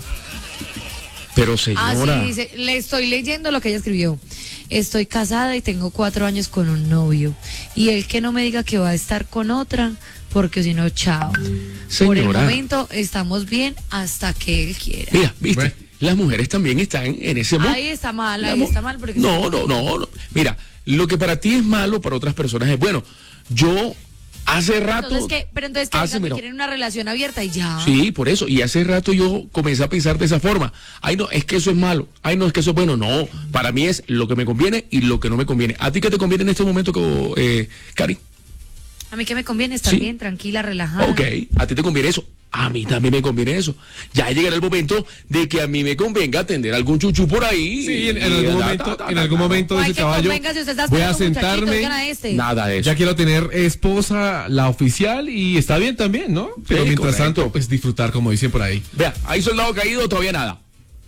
Speaker 4: Pero señora...
Speaker 5: Así dice, le estoy leyendo lo que ella escribió. Estoy casada y tengo cuatro años con un novio. Y él que no me diga que va a estar con otra, porque si no, chao. Por el
Speaker 4: Señora.
Speaker 5: momento estamos bien hasta que él quiera.
Speaker 4: Mira, viste, las mujeres también están en ese mood.
Speaker 5: Ahí está mal, ahí
Speaker 4: La mu-
Speaker 5: está mal. Porque
Speaker 4: No, no, no, no. Mira, lo que para ti es malo, para otras personas es bueno. Yo hace rato...
Speaker 5: Entonces, ¿qué? Pero entonces, ¿qué?
Speaker 4: Ah,
Speaker 5: Digan
Speaker 4: sí,
Speaker 5: que
Speaker 4: mira.
Speaker 5: quieren una relación abierta y ya.
Speaker 4: Sí, por eso. Y hace rato yo comencé a pensar de esa forma. Ay, no, es que eso es malo. Ay, no, es que eso es bueno. No, para mí es lo que me conviene y lo que no me conviene. ¿A ti qué te conviene en este momento, eh, Cari?
Speaker 5: A mí que me conviene estar
Speaker 4: Sí.
Speaker 5: bien, tranquila, relajada.
Speaker 4: Ok, a ti te conviene eso. A mí también me conviene eso. Ya llegará el momento de que a mí me convenga atender algún chuchu por ahí.
Speaker 1: Sí, en, en
Speaker 4: Y
Speaker 1: algún
Speaker 4: ta,
Speaker 1: momento,
Speaker 4: ta, ta,
Speaker 1: en
Speaker 4: ta,
Speaker 1: algún
Speaker 4: ta.
Speaker 1: momento de
Speaker 5: Ay,
Speaker 1: ese
Speaker 5: que
Speaker 1: caballo
Speaker 5: convenga, si usted está
Speaker 1: voy a
Speaker 5: esperando, muchachito,
Speaker 1: sentarme.
Speaker 5: oigan a este.
Speaker 4: Nada de eso.
Speaker 1: Ya quiero tener esposa, la oficial, y está bien también, ¿no? Pero mientras
Speaker 4: correcto.
Speaker 1: tanto, pues disfrutar, como dicen por ahí.
Speaker 4: Vea, ¿hay soldado caído? Todavía nada.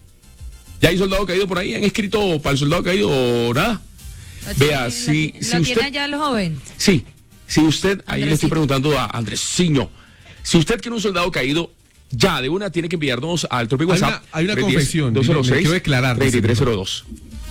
Speaker 4: ¿Ya hay soldado caído por ahí? ¿Han escrito para el soldado caído o nada?
Speaker 5: Lo
Speaker 4: Vea,
Speaker 5: tiene-
Speaker 4: si,
Speaker 5: lo
Speaker 4: si
Speaker 5: tiene
Speaker 4: usted...
Speaker 5: allá el joven.
Speaker 4: Sí, si usted, ahí le estoy
Speaker 5: Andresito.
Speaker 4: preguntando a Andresiño, si usted quiere un soldado caído, ya de una tiene que enviarnos al propio
Speaker 1: Hay
Speaker 4: WhatsApp.
Speaker 1: una- hay una confesión,
Speaker 4: dos cero
Speaker 1: me
Speaker 4: seis,
Speaker 1: quiero declarar, dice,
Speaker 4: tres tres cero dos.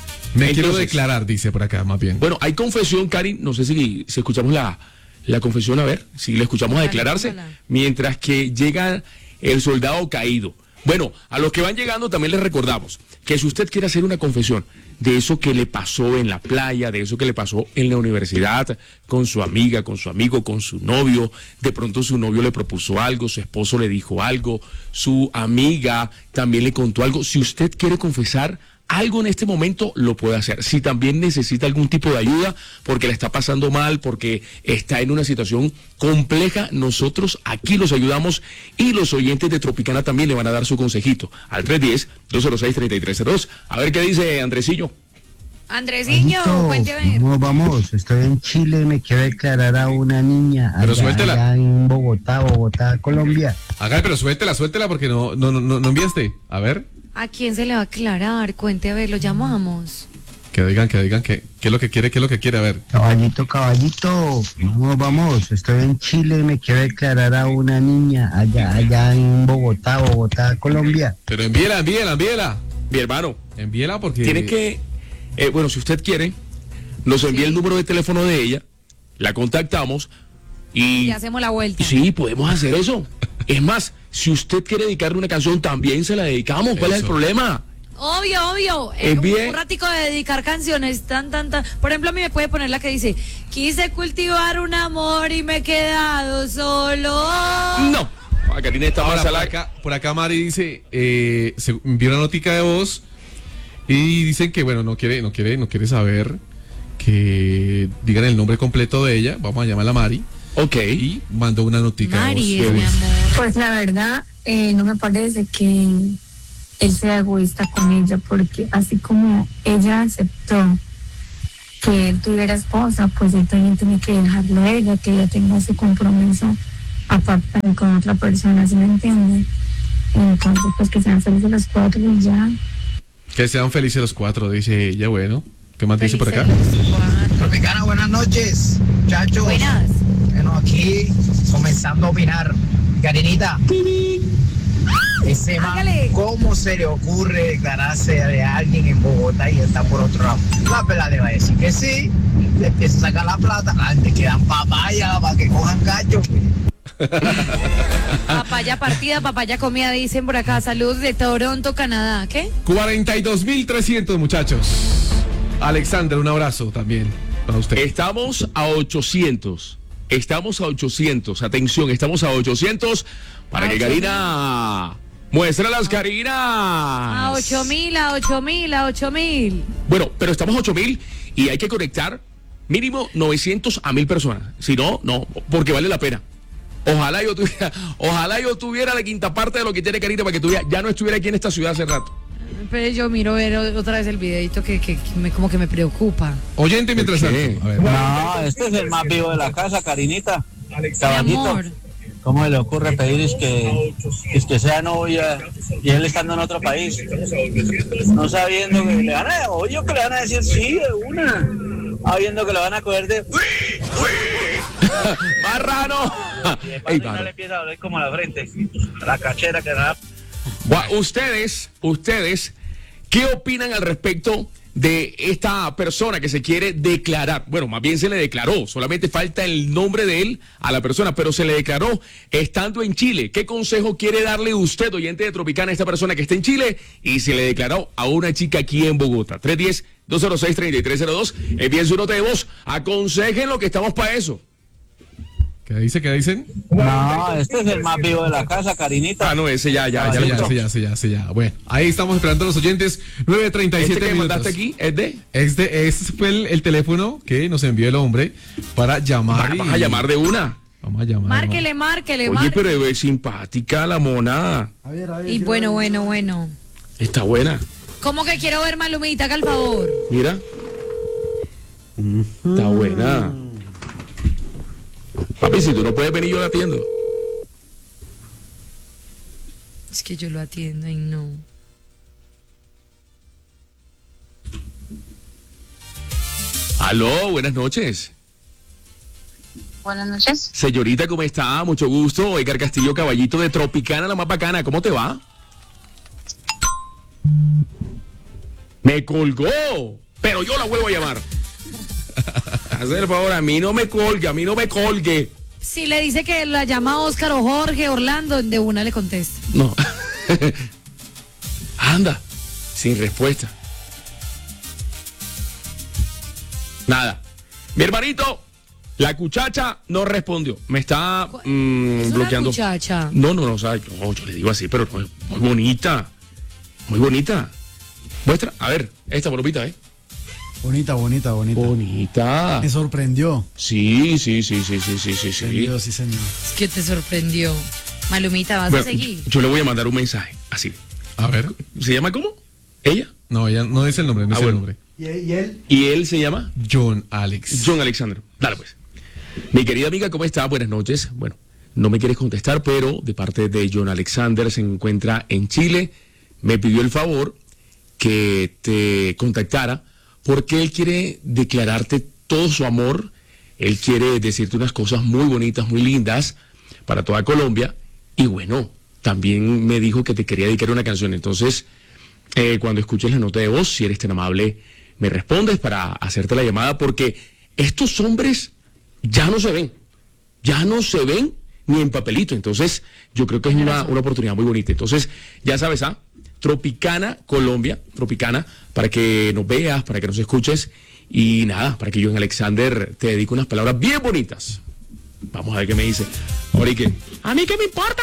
Speaker 1: Me quiero
Speaker 4: Entonces-
Speaker 1: declarar, dice por acá, más bien.
Speaker 4: Bueno, hay confesión, Karin, no sé si, si escuchamos la, la confesión, a ver, si le escuchamos a
Speaker 5: Dale,
Speaker 4: declararse,
Speaker 5: póngala.
Speaker 4: mientras que llega el soldado caído. Bueno, a los que van llegando también les recordamos que si usted quiere hacer una confesión de eso que le pasó en la playa, de eso que le pasó en la universidad, con su amiga, con su amigo, con su novio, de pronto su novio le propuso algo, su esposo le dijo algo, su amiga también le contó algo, si usted quiere confesar algo en este momento, lo puede hacer. Si también necesita algún tipo de ayuda porque la está pasando mal, porque está en una situación compleja, nosotros aquí los ayudamos y los oyentes de Tropicana también le van a dar su consejito al tres uno cero, dos cero seis, tres tres cero dos. A ver qué dice Andresillo.
Speaker 5: Andresiño,
Speaker 8: Juanito,
Speaker 5: cuénteme.
Speaker 8: ¿cómo vamos? Estoy en Chile, me quiero declarar a una niña
Speaker 1: Pero
Speaker 8: allá,
Speaker 1: suéltela.
Speaker 8: allá en Bogotá, Bogotá, Colombia.
Speaker 1: Haga, pero suéltela, suéltela porque no, no, no, no enviaste. A ver,
Speaker 5: ¿A quién se le va a aclarar? Cuente, a ver, lo llamamos.
Speaker 1: que digan, que digan que, qué es lo que quiere, qué es lo que quiere, a ver.
Speaker 8: Caballito, caballito, ¿cómo vamos? Estoy en Chile, me quiero declarar a una niña allá, allá en Bogotá, Bogotá, Colombia.
Speaker 1: Pero envíela, envíela, envíela.
Speaker 4: Mi hermano,
Speaker 1: Envíela porque...
Speaker 4: tiene que, eh, bueno, si usted quiere, nos envía el número de teléfono de ella, la contactamos y...
Speaker 5: Y hacemos la vuelta.
Speaker 4: Y sí, podemos hacer eso. Es más, si usted quiere dedicarle una canción, también se la dedicamos. ¿Cuál es el
Speaker 1: Eso.
Speaker 4: problema?
Speaker 5: Obvio, obvio.
Speaker 4: Es
Speaker 5: Eh, un,
Speaker 4: bien.
Speaker 5: un ratico de dedicar canciones, tan, tan, tan. Por ejemplo, a mí me puede poner la que dice, quise cultivar un amor y me he quedado solo.
Speaker 4: No. A Karina está
Speaker 1: Ahora,
Speaker 4: más
Speaker 1: por
Speaker 4: a la...
Speaker 1: acá, por acá Mari dice, eh, se envió una notica de voz y dicen que, bueno, no quiere, no quiere, no quiere saber que digan el nombre completo de ella. Vamos a llamarla Mari.
Speaker 4: Ok.
Speaker 1: Y mandó una notica
Speaker 5: Mari
Speaker 1: de
Speaker 5: es
Speaker 1: voz.
Speaker 5: mi amor.
Speaker 14: Pues la verdad, eh, no me parece que él sea egoísta con ella, porque así como ella aceptó que él tuviera esposa, pues él también tiene que dejarlo a ella, que ella tenga su compromiso aparte con otra persona, ¿sí me entienden? Entonces, pues que sean felices los cuatro y ya.
Speaker 1: Que sean felices los cuatro, dice ella. Bueno, ¿qué más dice por acá?
Speaker 15: Tropicana, buenas noches, muchachos.
Speaker 5: Buenas.
Speaker 15: Bueno, aquí comenzando a opinar. Karinita, ese man,
Speaker 5: Hágale.
Speaker 15: ¿cómo se le ocurre declararse de alguien en Bogotá y está por otro lado? La pela le va a decir que sí, le empieza a sacar la plata, antes quedan papaya para que cojan cacho.
Speaker 5: Papaya partida, papaya comida, dicen por acá. Saludos de Toronto, Canadá. ¿Qué?
Speaker 1: cuarenta y dos mil trescientos, muchachos. Alexander, un abrazo también para usted.
Speaker 4: Estamos a ochocientos. Estamos a ochocientos. Atención, estamos a ochocientos para que Karina muestre las Karinas.
Speaker 5: A ocho mil, a ocho mil, a ocho mil.
Speaker 4: Bueno, pero estamos a ocho mil y hay que conectar mínimo novecientos a mil personas. Si no, no, porque vale la pena. Ojalá yo tuviera, ojalá yo tuviera la quinta parte de lo que tiene Karina para que tuviera, ya no estuviera aquí en esta ciudad hace rato.
Speaker 5: Pero yo miro ver otra vez el videito que, que, que me, como que me preocupa.
Speaker 1: Oyente mientras tanto. A ver.
Speaker 13: No, este es el más vivo de la casa, Carinita. Caballito.
Speaker 5: Amor.
Speaker 13: ¿Cómo le ocurre pedir es que, es que sea novia y él estando en otro país? No sabiendo que le van a, oye, que le van a decir sí de una. Sabiendo que le van a coger de...
Speaker 4: ¡Marrano!
Speaker 13: Y de paso no le empieza a doler como la frente. La cachera que da.
Speaker 4: Bueno, ustedes, ustedes, ¿qué opinan al respecto de esta persona que se quiere declarar? Bueno, más bien se le declaró, solamente falta el nombre de él a la persona, pero se le declaró estando en Chile. ¿Qué consejo quiere darle usted, oyente de Tropicana, a esta persona que está en Chile y se le declaró a una chica aquí en Bogotá? tres uno cero, dos cero seis, tres tres cero dos, envíen su nota de voz, aconsejen lo que estamos para eso.
Speaker 1: ¿Qué dice? ¿Qué dicen?
Speaker 13: No, este es el más vivo de la casa, Carinita.
Speaker 4: Ah, no, ese ya, ya,
Speaker 1: Ah,
Speaker 4: ya.
Speaker 1: sí,
Speaker 4: lo
Speaker 1: ya, sí, ya, sí, ya, sí, ya. Bueno, ahí estamos esperando a los oyentes. nueve treinta y siete
Speaker 4: ¿Este que
Speaker 1: minutos.
Speaker 4: mandaste aquí es de?
Speaker 1: Este, este fue el, el teléfono que nos envió el hombre para llamar.
Speaker 4: Vas
Speaker 1: y-
Speaker 4: a llamar de una.
Speaker 1: Vamos a llamar.
Speaker 5: Márquele, márquele,
Speaker 4: Oye,
Speaker 5: márquele.
Speaker 4: pero es simpática la mona.
Speaker 5: Y bueno, bueno, bueno.
Speaker 4: Está buena.
Speaker 5: ¿Cómo que quiero ver Malumita, haga el favor?
Speaker 4: Mira. Está buena. Papi, si tú no puedes venir, yo la atiendo.
Speaker 5: Es que yo lo atiendo y no.
Speaker 4: Aló, buenas noches.
Speaker 16: Buenas noches.
Speaker 4: Señorita, ¿cómo está? Mucho gusto. Edgar Castillo, caballito de Tropicana, la más bacana. ¿Cómo te va? Me colgó, pero yo la vuelvo a llamar. Hacer el favor, a mí no me colgue, a mí no me colgue.
Speaker 5: Si le dice que la llama Oscar o Jorge, Orlando, de una le contesta.
Speaker 4: No. Anda, sin respuesta. Nada. Mi hermanito, la cuchacha no respondió. Me está mm,
Speaker 5: Es una
Speaker 4: bloqueando.
Speaker 5: muchacha.
Speaker 4: No, no, no, o sea, no, yo le digo así, pero no, es muy bonita. Muy bonita. Muestra, a ver, esta bolopita, ¿eh?
Speaker 11: Bonita, bonita, bonita.
Speaker 4: Bonita.
Speaker 11: Me sorprendió.
Speaker 4: Sí, sí, sí, sí, sí, sí, sí.
Speaker 11: Sorprendió, sí, señor.
Speaker 5: Es que te sorprendió. Malumita, ¿vas
Speaker 4: Bueno,
Speaker 5: a seguir?
Speaker 4: yo le voy a mandar un mensaje, así.
Speaker 1: A ver.
Speaker 4: ¿Se llama cómo? ¿Ella?
Speaker 1: No, ella no dice el nombre, no
Speaker 4: Ah,
Speaker 1: dice el
Speaker 4: bueno.
Speaker 1: nombre.
Speaker 11: ¿Y él?
Speaker 4: ¿Y él se llama?
Speaker 1: John Alex.
Speaker 4: John Alexander. Dale pues. Mi querida amiga, ¿cómo está? Buenas noches. Bueno, no me quieres contestar, pero de parte de John Alexander, se encuentra en Chile. Me pidió el favor que te contactara porque él quiere declararte todo su amor. Él quiere decirte unas cosas muy bonitas, muy lindas para toda Colombia. Y bueno, también me dijo que te quería dedicar una canción. Entonces, eh, cuando escuches la nota de voz, si eres tan amable, me respondes para hacerte la llamada, porque estos hombres ya no se ven, ya no se ven ni en papelito. Entonces, yo creo que es una, una oportunidad muy bonita. Entonces, ya sabes, ¿ah? Tropicana Colombia, Tropicana, para que nos veas, para que nos escuches, y nada, para que yo en Alexander te dedique unas palabras bien bonitas. Vamos a ver qué me dice. Ahorita, ¿a mí qué me importa?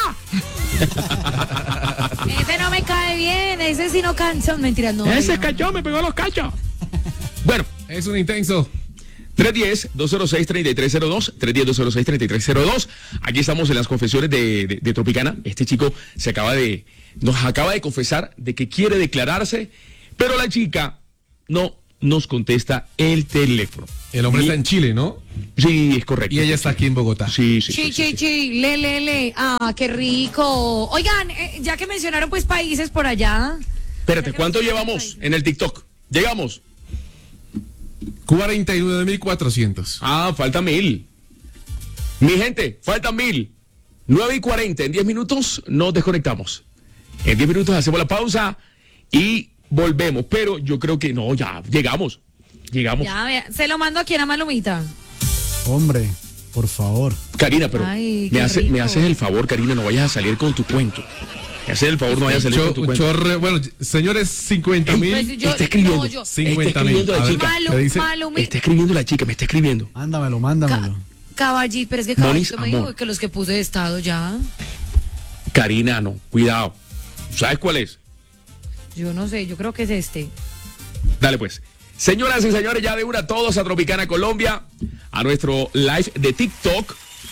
Speaker 5: Ese no me cae bien, ese sí no cancha. Mentira, no.
Speaker 4: Ese
Speaker 5: no.
Speaker 4: cachó, me pegó los cachos. Bueno,
Speaker 1: es un intenso.
Speaker 4: tres uno cero, dos cero seis, tres tres cero dos, tres uno cero, dos cero seis, tres tres cero dos. Aquí estamos en las confesiones de, de, de Tropicana. Este chico se acaba de, nos acaba de confesar de que quiere declararse, pero la chica no nos contesta el teléfono.
Speaker 1: El hombre
Speaker 4: Y-
Speaker 1: está en Chile, ¿no?
Speaker 4: Sí, es correcto.
Speaker 1: Y ella está aquí en Bogotá.
Speaker 4: Sí, sí.
Speaker 5: Chi, chi, chi, le, le, le. Ah, qué rico. Oigan, eh, ya que mencionaron pues países por allá.
Speaker 4: Espérate, ¿cuánto llevamos en el TikTok? Llegamos.
Speaker 1: cuarenta y nueve mil cuatrocientos.
Speaker 4: Ah, falta mil. Mi gente, faltan mil. nueve y cuarenta, en diez minutos nos desconectamos. En diez minutos hacemos la pausa y volvemos. Pero yo creo que no, ya llegamos. Llegamos.
Speaker 5: Ya, vea, se lo mando aquí a Malumita.
Speaker 11: Hombre, por favor.
Speaker 4: Karina, pero
Speaker 5: Ay,
Speaker 4: me,
Speaker 5: qué
Speaker 4: hace,
Speaker 5: rico.
Speaker 4: me haces el favor, Karina, no vayas a salir con tu cuento. Me haces el favor, no vayas a salir
Speaker 1: Cho-
Speaker 4: con tu
Speaker 1: un
Speaker 4: cuento.
Speaker 1: chorre- bueno, señores, cincuenta mil.
Speaker 5: Pues yo-
Speaker 4: está escribiendo.
Speaker 5: no, yo-
Speaker 1: cincuenta
Speaker 4: está
Speaker 1: mil.
Speaker 4: escribiendo la
Speaker 1: A ver,
Speaker 4: chica.
Speaker 5: Malu-
Speaker 1: ¿qué dice?
Speaker 5: Malumi-
Speaker 4: Está escribiendo la chica, me está escribiendo.
Speaker 11: Mándamelo, mándamelo.
Speaker 5: Caballito, pero es que
Speaker 4: Monis,
Speaker 5: Caballito me dijo
Speaker 4: amor.
Speaker 5: que los que puse de estado ya.
Speaker 4: Karina, no, cuidado. ¿Sabes cuál es?
Speaker 5: Yo no sé, yo creo que es este.
Speaker 4: Dale pues. Señoras y señores, ya de una todos a Tropicana Colombia, a nuestro live de TikTok.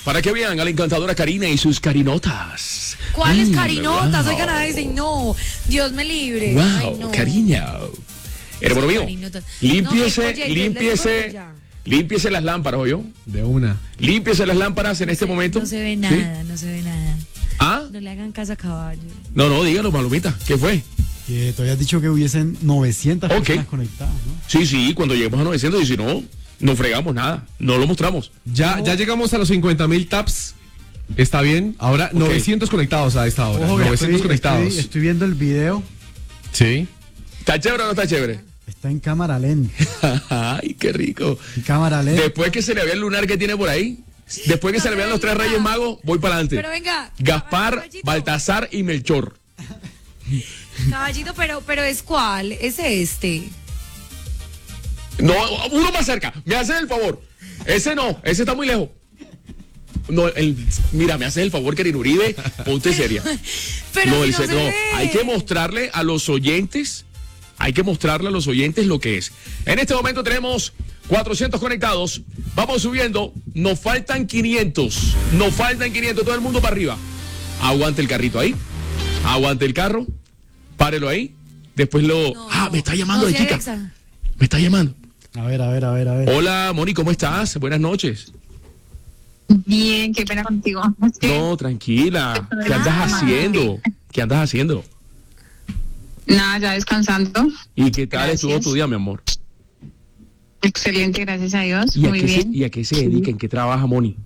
Speaker 4: para que vean a la encantadora Karina y sus carinotas.
Speaker 5: ¿Cuáles
Speaker 4: Mm,
Speaker 5: carinotas?
Speaker 4: wow.
Speaker 5: Oigan, a veces no. Dios me libre.
Speaker 4: Wow,
Speaker 5: Ay, no.
Speaker 4: cariño. Hermano mío,
Speaker 5: Carinotas.
Speaker 4: límpiese,
Speaker 5: No, oye, yo les
Speaker 4: límpiese,
Speaker 5: digo ya.
Speaker 4: límpiese las lámparas, ¿oyó?
Speaker 1: De una.
Speaker 4: Límpiese las lámparas en este momento.
Speaker 5: No se ve
Speaker 4: ¿Sí?
Speaker 5: nada, no se ve nada.
Speaker 4: ¿Ah?
Speaker 5: No le hagan caso a caballo.
Speaker 4: No, no, dígalo, Malumita, ¿qué fue?
Speaker 11: Que tú habías dicho que hubiesen novecientas
Speaker 4: Ok.
Speaker 11: personas conectadas, ¿no?
Speaker 4: Sí, sí, cuando lleguemos a novecientos y si no, no fregamos nada, no lo mostramos.
Speaker 1: Ya, ya llegamos a los cincuenta mil taps. ¿Está bien? Ahora novecientos conectados a esta hora.
Speaker 11: Ojo, que
Speaker 1: novecientos
Speaker 11: estoy,
Speaker 1: conectados.
Speaker 11: Estoy, estoy viendo el video.
Speaker 1: Sí.
Speaker 4: ¿Está chévere o no está chévere?
Speaker 11: Está en cámara lenta.
Speaker 4: Ay, qué rico.
Speaker 11: En cámara lenta.
Speaker 4: Después que se le vea el lunar que tiene por ahí, después que se le vean los tres reyes magos, voy para adelante.
Speaker 5: Pero venga.
Speaker 4: Gaspar,
Speaker 5: caballito.
Speaker 4: Baltasar y Melchor.
Speaker 5: Caballito, pero, pero es cuál, es este.
Speaker 4: No, uno más cerca, me haces el favor. Ese no, ese está muy lejos. No, el, mira, me haces el favor, Karina Uribe, ponte seria.
Speaker 5: Pero
Speaker 4: no,
Speaker 5: si
Speaker 4: el
Speaker 5: no
Speaker 4: se-
Speaker 5: se
Speaker 4: no,
Speaker 5: ve.
Speaker 4: hay que mostrarle a los oyentes, hay que mostrarle a los oyentes lo que es. En este momento tenemos cuatrocientos conectados, vamos subiendo, nos faltan quinientos, nos faltan quinientos, todo el mundo para arriba. Aguante el carrito ahí, aguante el carro, párelo ahí, después lo...
Speaker 5: No,
Speaker 4: ah, me está llamando
Speaker 5: no
Speaker 4: la
Speaker 5: sea
Speaker 4: chica,
Speaker 5: Alexa.
Speaker 4: me está llamando.
Speaker 11: A ver, a ver, a ver, a ver.
Speaker 4: Hola, Moni, ¿cómo estás? Buenas noches.
Speaker 16: Bien, qué pena contigo. Es que-
Speaker 4: No, tranquila. ¿Qué andas
Speaker 16: Ah.
Speaker 4: haciendo? ¿Qué andas haciendo?
Speaker 16: Nada, ya descansando.
Speaker 4: ¿Y qué tal
Speaker 16: Gracias.
Speaker 4: estuvo tu día, mi amor?
Speaker 16: Excelente, gracias a Dios.
Speaker 4: ¿Y a,
Speaker 16: Muy
Speaker 4: qué se,
Speaker 16: bien.
Speaker 4: ¿Y a qué se dedica? ¿En qué trabaja, Moni?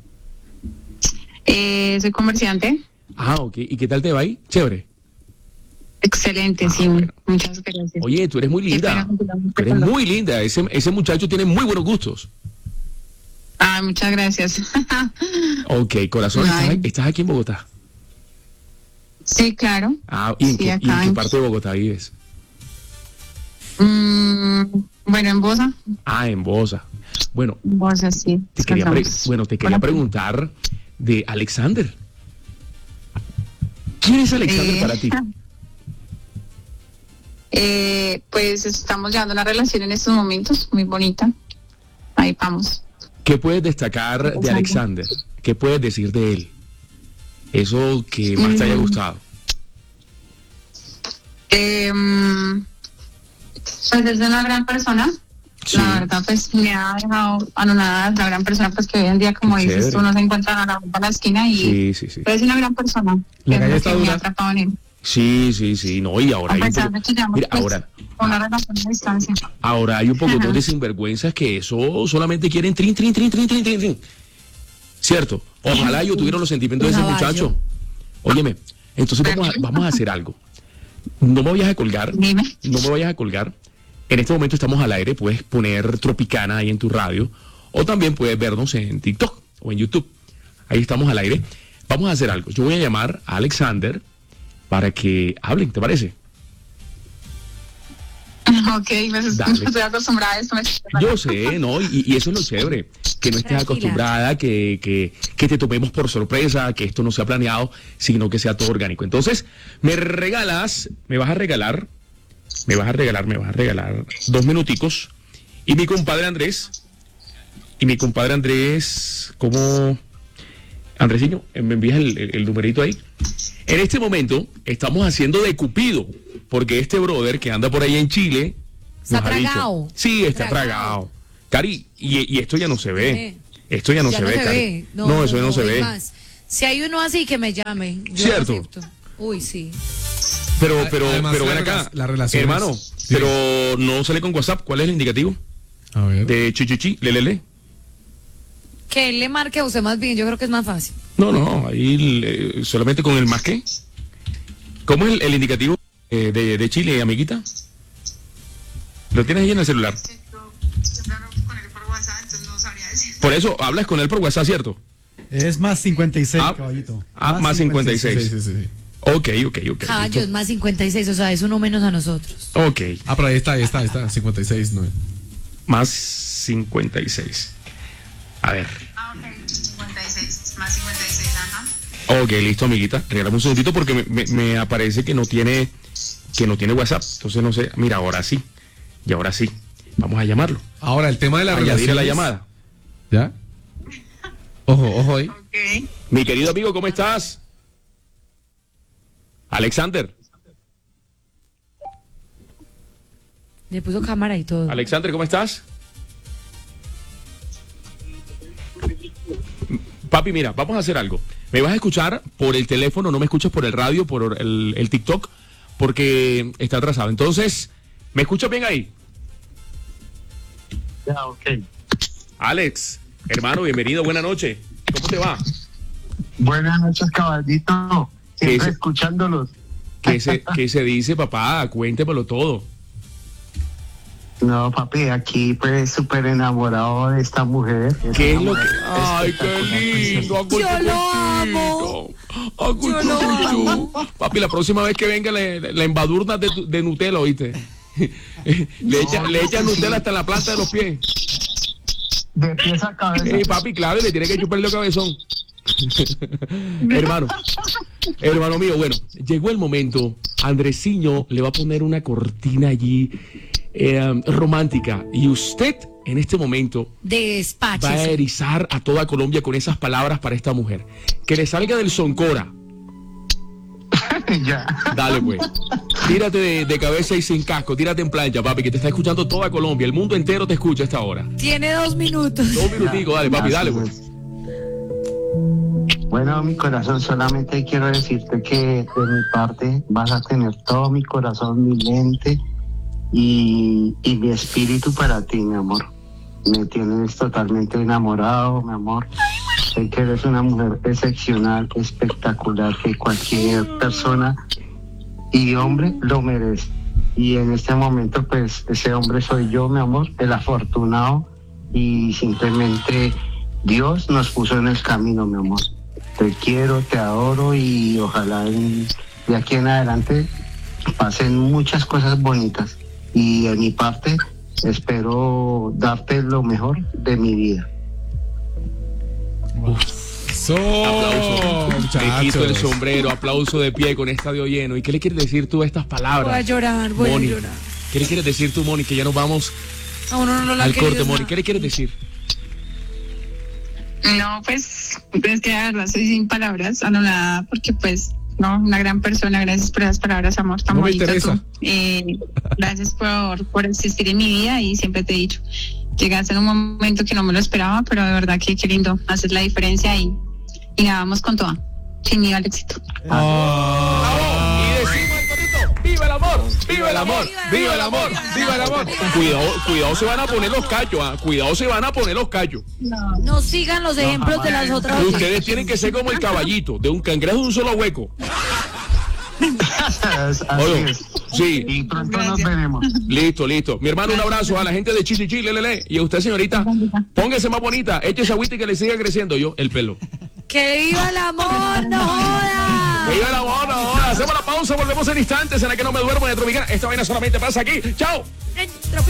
Speaker 16: Eh, soy comerciante.
Speaker 4: Ah, ok. ¿Y qué tal te va ahí? Chévere.
Speaker 16: Excelente, sí. Muchas gracias.
Speaker 4: Oye, tú eres muy
Speaker 16: Qué pena
Speaker 4: linda.
Speaker 16: contigo.
Speaker 4: Tú eres muy linda. Ese, ese muchacho tiene muy buenos gustos.
Speaker 16: Ah, muchas gracias.
Speaker 4: Ok, corazón, ¿estás,
Speaker 16: Ay.
Speaker 4: estás aquí en Bogotá?
Speaker 16: Sí, claro.
Speaker 4: Ah, ¿y en,
Speaker 16: Sí,
Speaker 4: qué, y en
Speaker 16: acá
Speaker 4: qué
Speaker 16: en-
Speaker 4: parte de Bogotá vives?
Speaker 16: Mm, bueno, en Bosa.
Speaker 4: Ah, en Bosa. Bueno,
Speaker 16: Bosa, sí.
Speaker 4: te quería, pre-
Speaker 16: descansamos.
Speaker 4: bueno, te quería
Speaker 16: Hola.
Speaker 4: preguntar de Alexander. ¿Quién es Alexander
Speaker 16: Eh,
Speaker 4: para ti?
Speaker 16: Eh, pues estamos llevando una relación en estos momentos muy bonita. Ahí vamos.
Speaker 4: ¿Qué puedes destacar de
Speaker 16: Alexander.
Speaker 4: Alexander? ¿Qué puedes decir de él? Eso que más te haya
Speaker 16: Mm.
Speaker 4: gustado.
Speaker 16: Eh, pues es una gran persona.
Speaker 4: Sí.
Speaker 16: La verdad, pues me ha dejado anonadada. La gran persona, pues que hoy en día, como
Speaker 4: Qué
Speaker 16: dices
Speaker 4: chévere.
Speaker 16: tú, no se encuentra a la vuelta de la esquina y
Speaker 4: Sí, sí, sí.
Speaker 16: pues, es una gran persona.
Speaker 1: La
Speaker 16: que
Speaker 1: calle
Speaker 16: es lo
Speaker 1: está
Speaker 16: que me
Speaker 1: dura.
Speaker 16: ha atrapado en él.
Speaker 4: Sí, sí, sí. No, y ahora
Speaker 16: A
Speaker 4: hay un
Speaker 16: pesar
Speaker 4: poco,
Speaker 16: de que llevamos
Speaker 4: mira,
Speaker 16: pues,
Speaker 4: ahora,
Speaker 16: una relación a distancia.
Speaker 4: ahora hay un poco
Speaker 16: Ajá.
Speaker 4: de sinvergüenzas que eso solamente quieren trin, trin, trin, trin, trin, trin, trin. ¿Cierto? Ojalá yo tuviera los sentimientos de ese
Speaker 5: Caballo.
Speaker 4: muchacho. Óyeme, entonces vamos a, vamos a hacer algo. No me vayas a colgar.
Speaker 16: Dime.
Speaker 4: No me vayas a colgar. En este momento estamos al aire, puedes poner Tropicana ahí en tu radio o también puedes vernos en TikTok o en YouTube. Ahí estamos al aire. Vamos a hacer algo. Yo voy a llamar a Alexander para que hablen, ¿te parece?
Speaker 16: Ok, pues
Speaker 4: Dale.
Speaker 16: estoy acostumbrada a esto. me-
Speaker 4: Yo sé, ¿no? Y, y eso es lo chévere, que no estés
Speaker 5: Tranquila.
Speaker 4: acostumbrada, que, que, que te tomemos por sorpresa, que esto no sea planeado, sino que sea todo orgánico. Entonces, me regalas, me vas a regalar, me vas a regalar, me vas a regalar dos minuticos. Y mi compadre Andrés, y mi compadre Andrés, ¿cómo? Andresiño, me envías el, el- el numerito ahí. En este momento estamos haciendo de Cupido, porque este brother que anda por ahí en Chile
Speaker 5: Está
Speaker 4: nos ha dicho-
Speaker 5: tragado.
Speaker 4: sí, está
Speaker 5: Tragado.
Speaker 4: tragado. Cari, y, y esto ya no se ve.
Speaker 5: Eh.
Speaker 4: Esto ya no
Speaker 5: Ya
Speaker 4: se ve, Cari.
Speaker 5: ve.
Speaker 4: No, eso ya no se
Speaker 5: es
Speaker 4: ve.
Speaker 5: más, si hay uno así, que me llame. Yo
Speaker 4: Cierto.
Speaker 5: acepto. Uy, sí.
Speaker 4: Pero, pero,
Speaker 1: Además,
Speaker 4: pero
Speaker 1: la
Speaker 4: ven
Speaker 1: rela-
Speaker 4: acá,
Speaker 1: las relaciones-
Speaker 4: hermano,
Speaker 1: Sí.
Speaker 4: pero no sale con WhatsApp. ¿Cuál es el indicativo?
Speaker 1: A ver.
Speaker 4: De chichichi, lelele.
Speaker 5: Que él le marque a usted más bien, yo creo que es más fácil.
Speaker 4: No, no, ahí eh, solamente con el más que. ¿Cómo es el, el indicativo eh, de, de Chile, amiguita? ¿Lo tienes ahí en el celular? Por eso, hablas con él por WhatsApp, ¿cierto?
Speaker 11: Es más cincuenta y seis,
Speaker 4: Ah,
Speaker 11: caballito.
Speaker 4: Ah, más cincuenta y seis.
Speaker 1: Sí, sí, sí.
Speaker 4: Ok, ok, ok.
Speaker 5: Caballo, es
Speaker 4: listo.
Speaker 5: más cincuenta y seis, o sea, es uno menos a nosotros.
Speaker 4: Ok,
Speaker 1: Ah, pero ahí está, ahí está, ahí está. cincuenta y seis, no.
Speaker 4: más cincuenta y seis. A ver.
Speaker 16: Ah, ok, cincuenta y seis, más cincuenta y seis, ajá.
Speaker 4: Ok, listo, amiguita. Regálame un segundito porque me, me- me aparece que no tiene que no tiene WhatsApp. Entonces no sé. Mira, ahora sí. Y ahora sí. Vamos a llamarlo.
Speaker 1: Ahora, el tema de la
Speaker 4: Añadir
Speaker 1: relación.
Speaker 4: a la llamada.
Speaker 1: ¿Ya? Ok, Ojo, ojo ahí.
Speaker 16: Ok.
Speaker 4: Mi querido amigo, ¿cómo estás? Alexander.
Speaker 5: Le puso cámara y todo.
Speaker 4: Alexander, ¿cómo estás? Papi, mira, vamos a hacer algo. Me vas a escuchar por el teléfono, no me escuchas por el radio, por el, el TikTok, porque está atrasado. Entonces, ¿me escuchas bien ahí?
Speaker 12: Ya, ok.
Speaker 4: Alex, hermano, bienvenido, buena noche. ¿Cómo te va?
Speaker 12: Buenas noches, caballito. Siempre
Speaker 4: se-
Speaker 12: escuchándolos.
Speaker 4: ¿Qué se, qué se dice, papá? Cuéntemelo todo.
Speaker 12: No, papi, aquí pues súper enamorado de esta mujer.
Speaker 4: ¿Qué es lo que...?
Speaker 12: Enamorado,
Speaker 4: Ay, qué lindo.
Speaker 5: Yo lo amo.
Speaker 4: Yo
Speaker 5: lo amo.
Speaker 4: Papi, la próxima vez que venga le, le embadurnas de, tu- de Nutella, ¿oíste? Le echa, le echa Nutella hasta la planta de los pies.
Speaker 12: De pies a cabeza.
Speaker 4: Ey, papi, claro, y le tiene que chuparle el cabezón. Hermano, hermano mío, bueno, llegó el momento. Andresiño le va a poner una cortina allí eh, romántica. Y usted, en este momento, va a
Speaker 5: Despáchese.
Speaker 4: erizar a toda Colombia con esas palabras para esta mujer. Que le salga del Soncora.
Speaker 12: Ya.
Speaker 4: Dale, pues. Tírate de, de cabeza y sin casco. Tírate en plancha, papi, que te está escuchando toda Colombia. El mundo entero te escucha a esta hora.
Speaker 5: Tiene dos minutos.
Speaker 4: Dos minuticos, dale, papi,
Speaker 12: Ya,
Speaker 4: dale,
Speaker 12: sí,
Speaker 4: pues.
Speaker 12: Bueno, mi corazón, solamente quiero decirte que de mi parte vas a tener todo mi corazón, mi mente y, y mi espíritu para ti, mi amor. Me tienes totalmente enamorado, mi amor. Sé que eres una mujer excepcional, espectacular, que cualquier persona y hombre lo merece. Y en este momento, pues, ese hombre soy yo, mi amor, el afortunado, y simplemente Dios nos puso en el camino, mi amor. Te quiero, te adoro y ojalá en- de aquí en adelante pasen muchas cosas bonitas. Y de mi parte, espero darte lo mejor de mi vida.
Speaker 1: Eso,
Speaker 4: Aplauso. Me quito el
Speaker 1: muchachos.
Speaker 4: sombrero, aplauso de pie con estadio lleno. ¿Y qué le quieres decir tú a estas palabras?
Speaker 5: Voy a llorar, voy
Speaker 4: Moni?
Speaker 5: a llorar.
Speaker 4: ¿Qué le quieres decir tú, Moni? Que ya nos vamos
Speaker 5: A uno no lo ha
Speaker 4: al
Speaker 5: querido
Speaker 4: corte, Moni.
Speaker 5: nada.
Speaker 4: ¿Qué le quieres decir?
Speaker 16: No, pues, es que la verdad soy sin palabras, anonadada, porque pues, no, una gran persona, gracias por esas palabras, amor, tan
Speaker 1: No me
Speaker 16: bonito
Speaker 1: interesa.
Speaker 16: tú. Eh, gracias por, por existir en mi vida y siempre te he dicho, llegaste en un momento que no me lo esperaba, pero de verdad que qué lindo, haces la diferencia y, y nada, vamos con toda, sin miedo al éxito.
Speaker 4: Y decimos el corito, ¡viva el amor! ¡Viva el amor! ¡Viva el amor! ¡Viva el amor! Cuidado, cuidado se van a poner los cachos, ¿ah? Cuidado se van a poner los cachos.
Speaker 5: No sigan los ejemplos de las otras.
Speaker 4: Ustedes tienen que ser como el caballito, de un cangrejo de un solo hueco.
Speaker 12: Así
Speaker 4: Oye,
Speaker 12: es.
Speaker 4: sí.
Speaker 12: Y pronto nos veremos.
Speaker 4: Listo, listo. Mi hermano, un abrazo a la gente de Chile, Chile, lele. Y a usted, señorita, póngase más bonita, échese agüita y que le siga creciendo yo el pelo.
Speaker 5: ¡Que viva el amor! ¡No jodas!
Speaker 4: ¡Que viva el amor! No jodas. Hacemos la pausa, volvemos en instantes en la que no me duermo en Tropicana. Esta vaina solamente pasa aquí. ¡Chao!
Speaker 5: En Tropi-